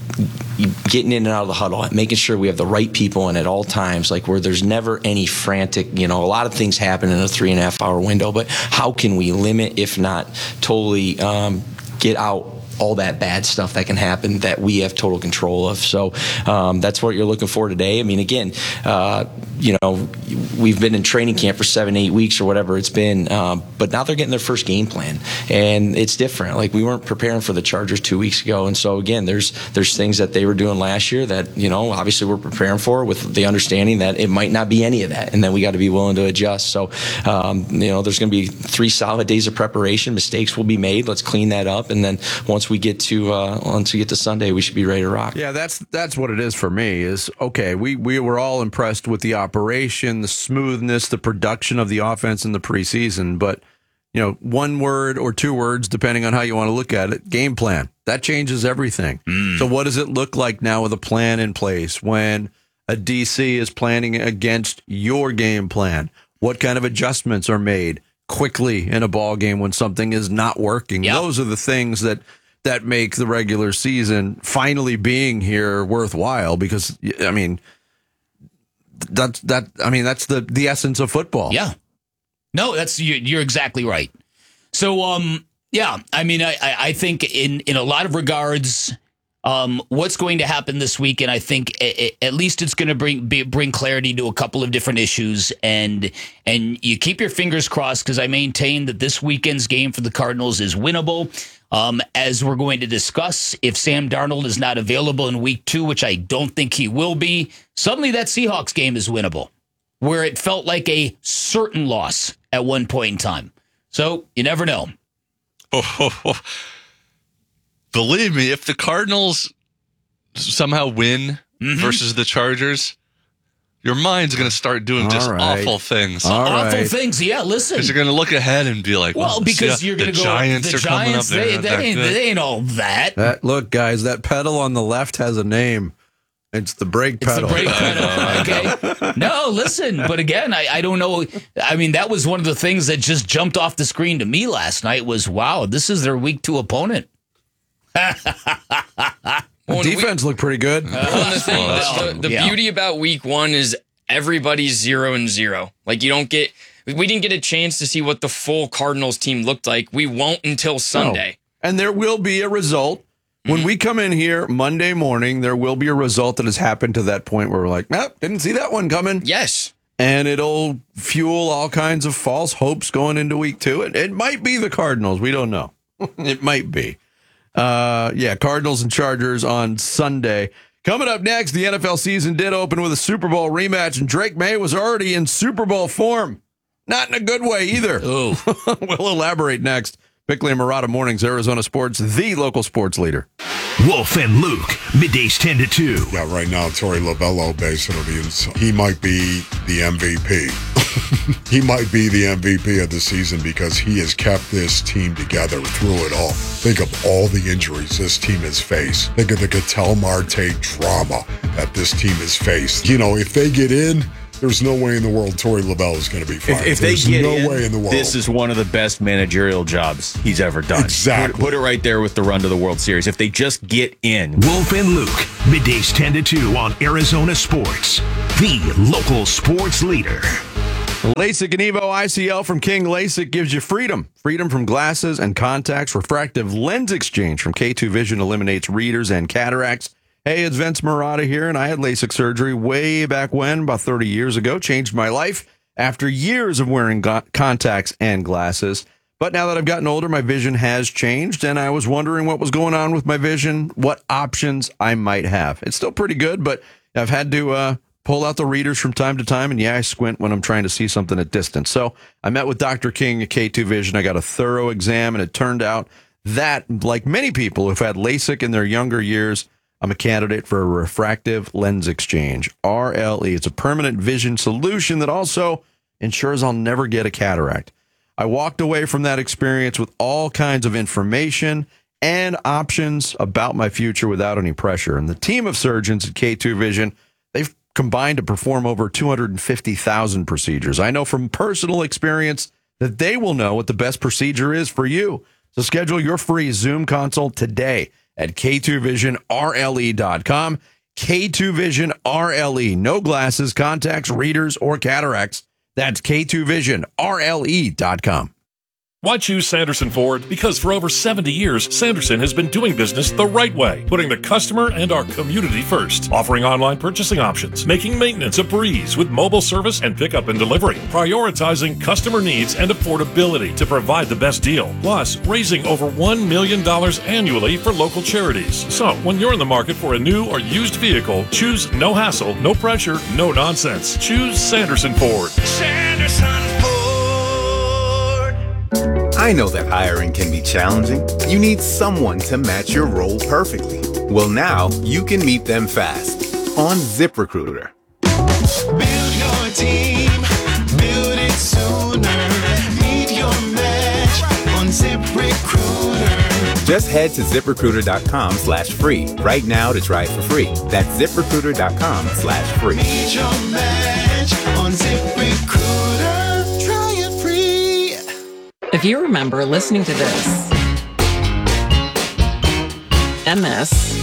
Speaker 9: getting in and out of the huddle, making sure we have the right people in at all times, like where there's never any frantic, you know, a lot of things happen in a three and a half hour window, but how can we limit, if not totally um, get out all that bad stuff that can happen that we have total control of. So um, that's what you're looking for today. I mean, again, uh, you know, we've been in training camp for seven, eight weeks or whatever it's been, um, but now they're getting their first game plan, and it's different. Like, we weren't preparing for the Chargers two weeks ago, and so again, there's there's things that they were doing last year that, you know, obviously we're preparing for, with the understanding that it might not be any of that, and then we got to be willing to adjust. So, um, you know, there's going to be three solid days of preparation. Mistakes will be made. Let's clean that up, and then once we get to uh, once we get to Sunday, we should be ready to rock.
Speaker 1: Yeah, that's that's what it is for me. Is okay. We we were all impressed with the operation, the smoothness, the production of the offense in the preseason. But, you know, one word or two words, depending on how you want to look at it, game plan. That changes everything. Mm. So what does it look like now with a plan in place when a D C is planning against your game plan? What kind of adjustments are made quickly in a ball game when something is not working? Yep. Those are the things that that make the regular season finally being here worthwhile, because, I mean, that's that. I mean, that's the, the essence of football.
Speaker 7: Yeah. No, that's you, you're exactly right. So, um, yeah, I mean, I, I think in, in a lot of regards, um, what's going to happen this week, and I think a, a, at least it's going to bring be, bring clarity to a couple of different issues, and and you keep your fingers crossed, because I maintain that this weekend's game for the Cardinals is winnable. Um, as we're going to discuss, if Sam Darnold is not available in week two, which I don't think he will be, suddenly that Seahawks game is winnable, where it felt like a certain loss at one point in time. So you never know.
Speaker 3: Oh, oh, oh. believe me, if the Cardinals somehow win
Speaker 7: Mm-hmm.
Speaker 3: versus the Chargers, your mind's going to start doing just
Speaker 1: All right.
Speaker 3: awful things.
Speaker 1: All
Speaker 7: Awful
Speaker 1: right.
Speaker 7: things. Yeah, listen.
Speaker 3: Because you're going to look ahead and be like,
Speaker 7: Well,
Speaker 3: well,
Speaker 7: because
Speaker 3: see,
Speaker 7: you're going
Speaker 3: the
Speaker 7: to go,
Speaker 3: Giants
Speaker 7: the
Speaker 3: are coming up
Speaker 7: Giants,
Speaker 3: there.
Speaker 7: they, they, ain't, they ain't all that.
Speaker 1: That look, guys, that pedal on the left has a name. It's the brake
Speaker 7: It's
Speaker 1: pedal.
Speaker 7: the brake pedal. Okay. No, listen, but again, I, I don't know. I mean, that was one of the things that just jumped off the screen to me last night was, wow, this is their week two opponent.
Speaker 1: The defense looked pretty good.
Speaker 8: Well, the thing, the, the
Speaker 7: Yeah.
Speaker 8: beauty about week one is everybody's zero and zero. Like you don't get, we didn't get a chance to see what the full Cardinals team looked like. We won't until Sunday.
Speaker 1: No. And there will be a result. When
Speaker 8: Mm-hmm.
Speaker 1: we come in here Monday morning, there will be a result that has happened to that point where we're like, nope, didn't see that one coming.
Speaker 8: Yes.
Speaker 1: And it'll fuel all kinds of false hopes going into week two. It, it might be the Cardinals. We don't know. It might be. Uh, yeah, Cardinals and Chargers on Sunday. Coming up next, the N F L season did open with a Super Bowl rematch, and Drake May was already in Super Bowl form. Not in a good way either.
Speaker 7: Oh.
Speaker 1: We'll elaborate next. Bickley and Murata Mornings, Arizona Sports, the local sports leader.
Speaker 24: Wolf and Luke, middays ten to two.
Speaker 10: Yeah, right now, Torey Lovello basically is, he might be the M V P. He might be the M V P of the season because he has kept this team together through it all. Think of all the injuries this team has faced. Think of the Ketel Marte drama that this team has faced. You know, if they get in, there's no way in the world Torey Lovello is going to be fine.
Speaker 11: If, if they
Speaker 10: there's
Speaker 11: get
Speaker 10: no
Speaker 11: in,
Speaker 10: way in the world.
Speaker 11: this is one of the best managerial jobs he's ever done.
Speaker 10: Exactly.
Speaker 11: Put, put it right there with the run to the World Series. If they just get in.
Speaker 24: Wolf and Luke, middays ten to two on Arizona Sports, the local sports leader.
Speaker 1: LASIK and Evo I C L from King LASIK gives you freedom. Freedom from glasses and contacts. Refractive lens exchange from K two Vision eliminates readers and cataracts. Hey, it's Vince Murata here, and I had LASIK surgery way back when, about thirty years ago. Changed my life after years of wearing go- contacts and glasses. But now that I've gotten older, my vision has changed, and I was wondering what was going on with my vision, what options I might have. It's still pretty good, but I've had to uh, pull out the readers from time to time, and yeah, I squint when I'm trying to see something at distance. So I met with Doctor King at K two Vision. I got a thorough exam, and it turned out that, like many people who've had LASIK in their younger years, I'm a candidate for a refractive lens exchange, R L E. It's a permanent vision solution that also ensures I'll never get a cataract. I walked away from that experience with all kinds of information and options about my future without any pressure. And the team of surgeons at K two Vision, they've combined to perform over two hundred fifty thousand procedures. I know from personal experience that they will know what the best procedure is for you. So schedule your free Zoom consult today at K two vision R L E dot com. K two Vision R L E. No glasses, contacts, readers, or cataracts. That's K two Vision R L E dot com.
Speaker 24: Why choose Sanderson Ford? Because for over seventy years, Sanderson has been doing business the right way, putting the customer and our community first, offering online purchasing options, making maintenance a breeze with mobile service and pickup and delivery, prioritizing customer needs and affordability to provide the best deal, plus raising over one million dollars annually for local charities. So, when you're in the market for a new or used vehicle, choose no hassle, no pressure, no nonsense. Choose Sanderson Ford.
Speaker 12: Sanderson Ford. I know that hiring can be challenging. You need someone to match your role perfectly. Well, now you can meet them fast on ZipRecruiter.
Speaker 13: Build your team, build it sooner. Meet your match on ZipRecruiter.
Speaker 12: Just head to ZipRecruiter.com slash free right now to try it for free. That's ZipRecruiter.com slash free.
Speaker 13: Meet your match on ZipRecruiter. Try it free.
Speaker 14: If you remember listening to this, and this,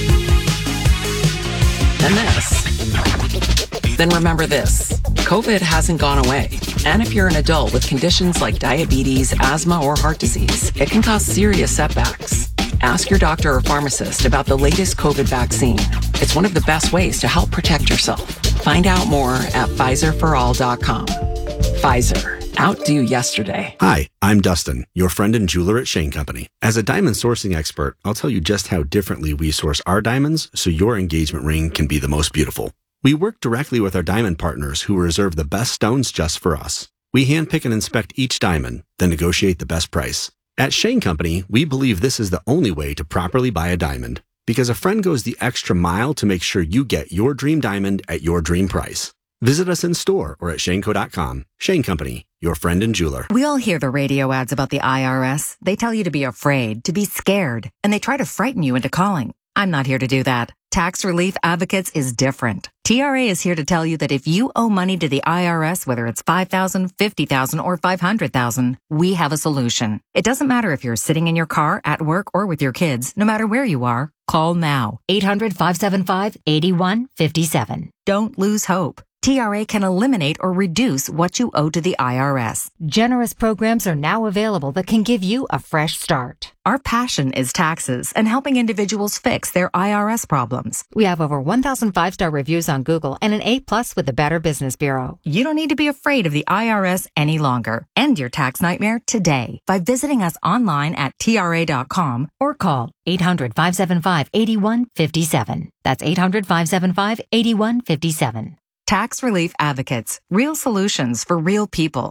Speaker 14: and this, then remember this. COVID hasn't gone away. And if you're an adult with conditions like diabetes, asthma, or heart disease, it can cause serious setbacks. Ask your doctor or pharmacist about the latest COVID vaccine. It's one of the best ways to help protect yourself. Find out more at Pfizer for all dot com. Pfizer. Outdo yesterday.
Speaker 6: Hi, I'm Dustin, your friend and jeweler at Shane Company. As a diamond sourcing expert, I'll tell you just how differently we source our diamonds so your engagement ring can be the most beautiful. We work directly with our diamond partners who reserve the best stones just for us. We handpick and inspect each diamond, then negotiate the best price. At Shane Company, we believe this is the only way to properly buy a diamond, because a friend goes the extra mile to make sure you get your dream diamond at your dream price. Visit us in store or at shane co dot com. Shane Company, your friend and jeweler.
Speaker 2: We all hear the radio ads about the I R S. They tell you to be afraid, to be scared, and they try to frighten you into calling. I'm not here to do that. Tax Relief Advocates is different. T R A is here to tell you that if you owe money to the I R S, whether it's five thousand dollars, fifty thousand dollars, or five hundred thousand dollars, we have a solution. It doesn't matter if you're sitting in your car, at work, or with your kids. No matter where you are, call now. eight hundred, five seven five, eight one five seven. Don't lose hope. T R A can eliminate or reduce what you owe to the I R S.
Speaker 15: Generous programs are now available that can give you a fresh start.
Speaker 2: Our passion is taxes and helping individuals fix their I R S problems.
Speaker 15: We have over one thousand five-star reviews on Google and an A plus with the Better Business Bureau.
Speaker 2: You don't need to be afraid of the I R S any longer. End your tax nightmare today by visiting us online at T R A dot com
Speaker 15: or call eight hundred, five seven five, eight one five seven. That's eight hundred, five seven five, eight one five seven.
Speaker 2: Tax Relief Advocates. Real solutions for real people.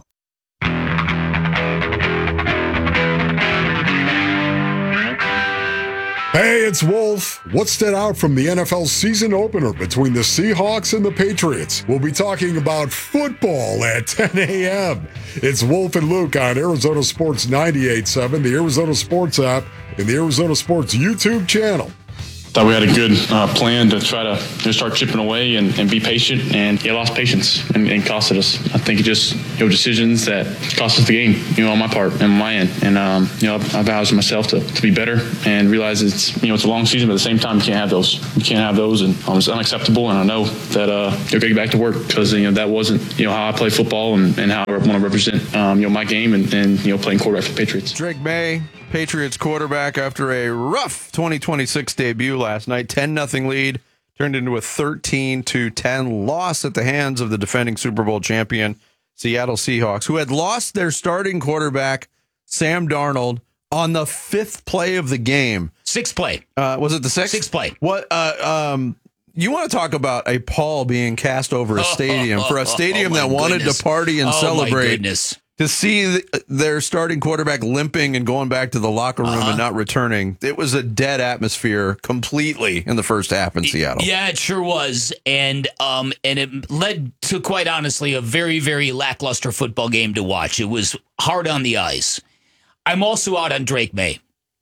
Speaker 10: Hey, it's Wolf. What stood out from the N F L season opener between the Seahawks and the Patriots? We'll be talking about football at ten a.m. It's Wolf and Luke on Arizona Sports ninety-eight point seven, the Arizona Sports app, and the Arizona Sports YouTube channel.
Speaker 16: Thought we had a good uh, plan to try to just start chipping away and, and be patient, and he lost patience and, and costed us. I think it just, you know, decisions that cost us the game, you know, on my part and my end. And, um, you know, I vowed to myself to, to be better and realize it's, you know, it's a long season, but at the same time, you can't have those. You can't have those, and um, it's unacceptable. And I know that uh, you're going to get back to work because, you know, that wasn't, you know, how I play football and, and how I want to represent, um, you know, my game and, and, you know, playing quarterback for the Patriots.
Speaker 1: Drake May, Patriots quarterback, after a rough twenty twenty-six debut last night, ten nothing lead turned into a thirteen to ten loss at the hands of the defending Super Bowl champion Seattle Seahawks, who had lost their starting quarterback Sam Darnold on the fifth play of the game.
Speaker 7: Sixth play.
Speaker 1: Uh, was it the sixth?
Speaker 7: Sixth play.
Speaker 1: What? Uh, um, you want to talk about a pall being cast over a stadium for a stadium
Speaker 7: oh,
Speaker 1: that wanted
Speaker 7: goodness.
Speaker 1: to party and
Speaker 7: oh,
Speaker 1: celebrate.
Speaker 7: My goodness.
Speaker 1: To see the, their starting quarterback limping and going back to the locker room uh-huh. and not returning, it was a dead atmosphere completely in the first half in Seattle.
Speaker 7: Yeah, it sure was, and um, and it led to, quite honestly, a very, very lackluster football game to watch. It was hard on the eyes. I'm also out on Drake May.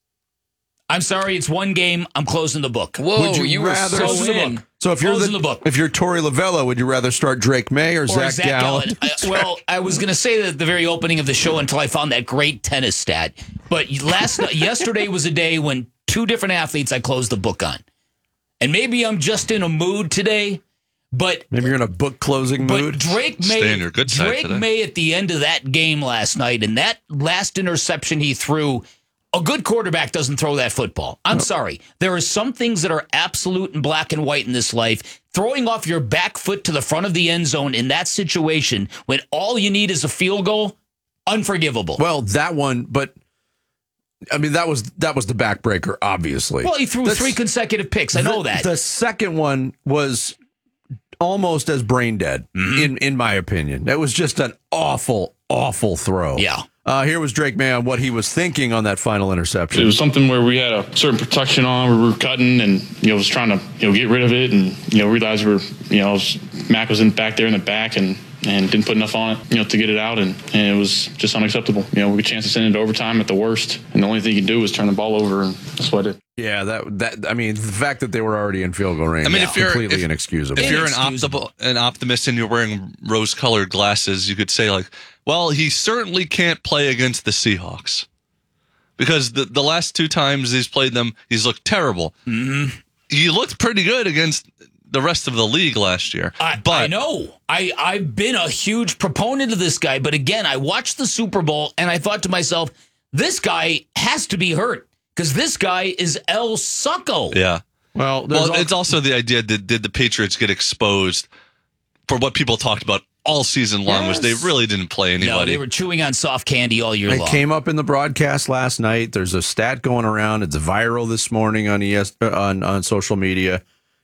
Speaker 7: I'm sorry, it's one game. I'm closing the book.
Speaker 8: Whoa,
Speaker 1: would you,
Speaker 8: you
Speaker 1: rather
Speaker 8: were so
Speaker 1: the
Speaker 8: in.
Speaker 1: book? So if you're the,
Speaker 7: the book.
Speaker 1: if you're Torey Lavello, would you rather start Drake May or, or Zach,
Speaker 7: Zach
Speaker 1: Gallen?
Speaker 7: Gallen? I, well, I was going to say that at the very opening of the show until I found that great tennis stat. But last yesterday was a day when two different athletes I closed the book on, and maybe I'm just in a mood today. But
Speaker 1: maybe you're in a book closing
Speaker 7: but
Speaker 1: mood.
Speaker 7: Drake May,
Speaker 3: Stay on your good side
Speaker 7: Drake
Speaker 3: today.
Speaker 7: May at the end of that game last night, and that last interception he threw. A good quarterback doesn't throw that football. I'm no. sorry. There are some things that are absolute and black and white in this life. Throwing off your back foot to the front of the end zone in that situation when all you need is a field goal, unforgivable.
Speaker 1: Well, that one, but I mean that was that was the backbreaker, obviously.
Speaker 7: Well, he threw
Speaker 1: That's,
Speaker 7: three consecutive picks. I know
Speaker 1: the,
Speaker 7: that.
Speaker 1: The second one was almost as brain dead, mm-hmm. in in my opinion. That was just an awful, awful throw.
Speaker 7: Yeah.
Speaker 1: Uh, here was Drake May on what he was thinking on that final interception.
Speaker 16: It was something where we had a certain protection on, we were cutting, and you know was trying to you know get rid of it, and you know realized we were you know was, Mac was in back there in the back, and and didn't put enough on it you know to get it out, and, and it was just unacceptable. You know we had a chance to send it to overtime at the worst, and the only thing you could do was turn the ball over, and that's what I did.
Speaker 1: Yeah, that that I mean the fact that they were already in field goal range.
Speaker 3: I mean,
Speaker 1: is
Speaker 3: if you're
Speaker 1: completely
Speaker 3: if,
Speaker 1: inexcusable.
Speaker 3: If you're an optim- an optimist and you're wearing rose-colored glasses, you could say like, well, he certainly can't play against the Seahawks because the the last two times he's played them, he's looked terrible.
Speaker 7: Mm-hmm.
Speaker 3: He looked pretty good against the rest of the league last year.
Speaker 7: I,
Speaker 3: but
Speaker 7: I know. I, I've been a huge proponent of this guy, but again, I watched the Super Bowl and I thought to myself, this guy has to be hurt because this guy is El Succo.
Speaker 3: Yeah.
Speaker 1: Well,
Speaker 3: well
Speaker 1: all-
Speaker 3: it's also the idea that did the Patriots get exposed for what people talked about all season long,
Speaker 7: Yes.
Speaker 3: was they really didn't play anybody.
Speaker 7: No, they were chewing on soft candy all year
Speaker 1: It
Speaker 7: long.
Speaker 1: came up in the broadcast last night. There's a stat going around. It's viral this morning on E S on on social media.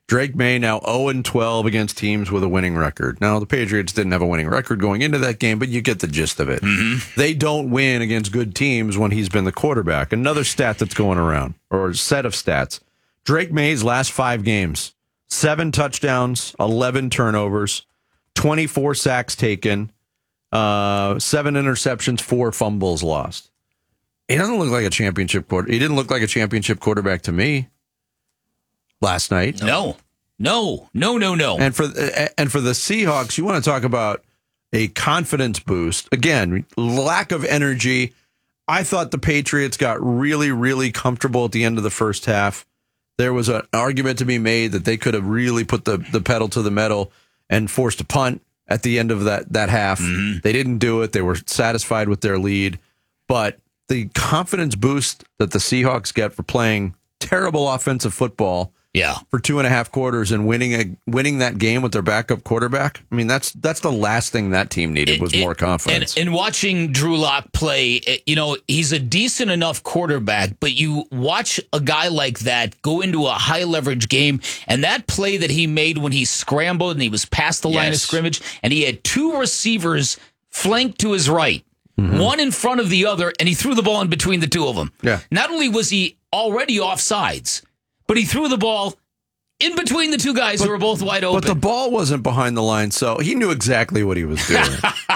Speaker 1: Drake May now oh and twelve against teams with a winning record. Now, the Patriots didn't have a winning record going into that game, but you get the gist of it. Mm-hmm. They don't win against good teams when he's been the quarterback. Another stat that's going around, or set of stats. Drake May's last five games, seven touchdowns, eleven turnovers, twenty-four sacks taken, uh, seven interceptions, four fumbles lost. He doesn't look like a championship quarter. He didn't look like a championship quarterback to me last night.
Speaker 7: No, no, no, no, no.
Speaker 1: And for and for the Seahawks, you want to talk about a confidence boost. Again, lack of energy. I thought the Patriots got really, really comfortable at the end of the first half. There was an argument to be made that they could have really put the, the pedal to the metal and forced a punt at the end of that, that half. Mm-hmm. They didn't do it. They were satisfied with their lead. But the confidence boost that the Seahawks get for playing terrible offensive football
Speaker 7: yeah.
Speaker 1: for two and a half quarters and winning a winning that game with their backup quarterback. I mean, that's that's the last thing that team needed was it, more confidence.
Speaker 7: And, and watching Drew Lock play, you know, he's a decent enough quarterback, but you watch a guy like that go into a high leverage game, and that play that he made when he scrambled and he was past the yes. line of scrimmage, and he had two receivers flanked to his right. Mm-hmm. One in front of the other, and he threw the ball in between the two of them.
Speaker 1: Yeah.
Speaker 7: Not only was he already offsides, but he threw the ball in between the two guys
Speaker 1: but,
Speaker 7: who were both wide open.
Speaker 1: But the ball wasn't behind the line, so he knew exactly what he was doing.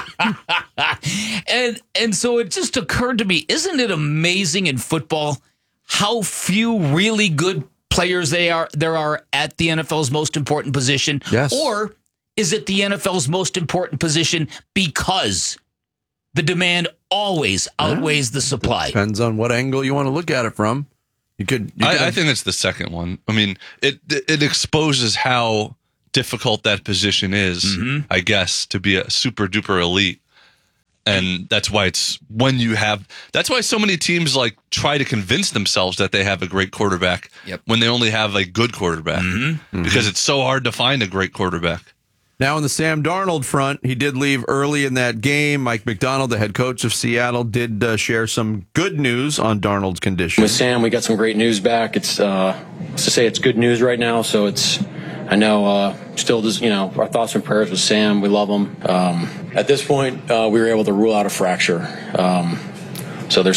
Speaker 7: and and so it just occurred to me, isn't it amazing in football how few really good players they are there are at the N F L's most important position?
Speaker 1: Yes.
Speaker 7: Or is it the N F L's most important position because the demand always outweighs yeah. the supply?
Speaker 1: Depends on what angle you want to look at it from. You could. You could
Speaker 3: I, I think it's the second one. I mean, it it exposes how difficult that position is. Mm-hmm. I guess to be a super duper elite, and that's why it's when you have. That's why so many teams like try to convince themselves that they have a great quarterback
Speaker 7: yep.
Speaker 3: when they only have a good quarterback, mm-hmm. because mm-hmm. it's so hard to find a great quarterback.
Speaker 1: Now, on the Sam Darnold front, he did leave early in that game. Mike McDonald, the head coach of Seattle, did uh, share some good news on Darnold's condition.
Speaker 17: With Sam, we got some great news back. It's uh, to say it's good news right now. So it's, I know, uh, still, just, you know, our thoughts and prayers with Sam. We love him. Um, at this point, uh, we were able to rule out a fracture. Um, so there's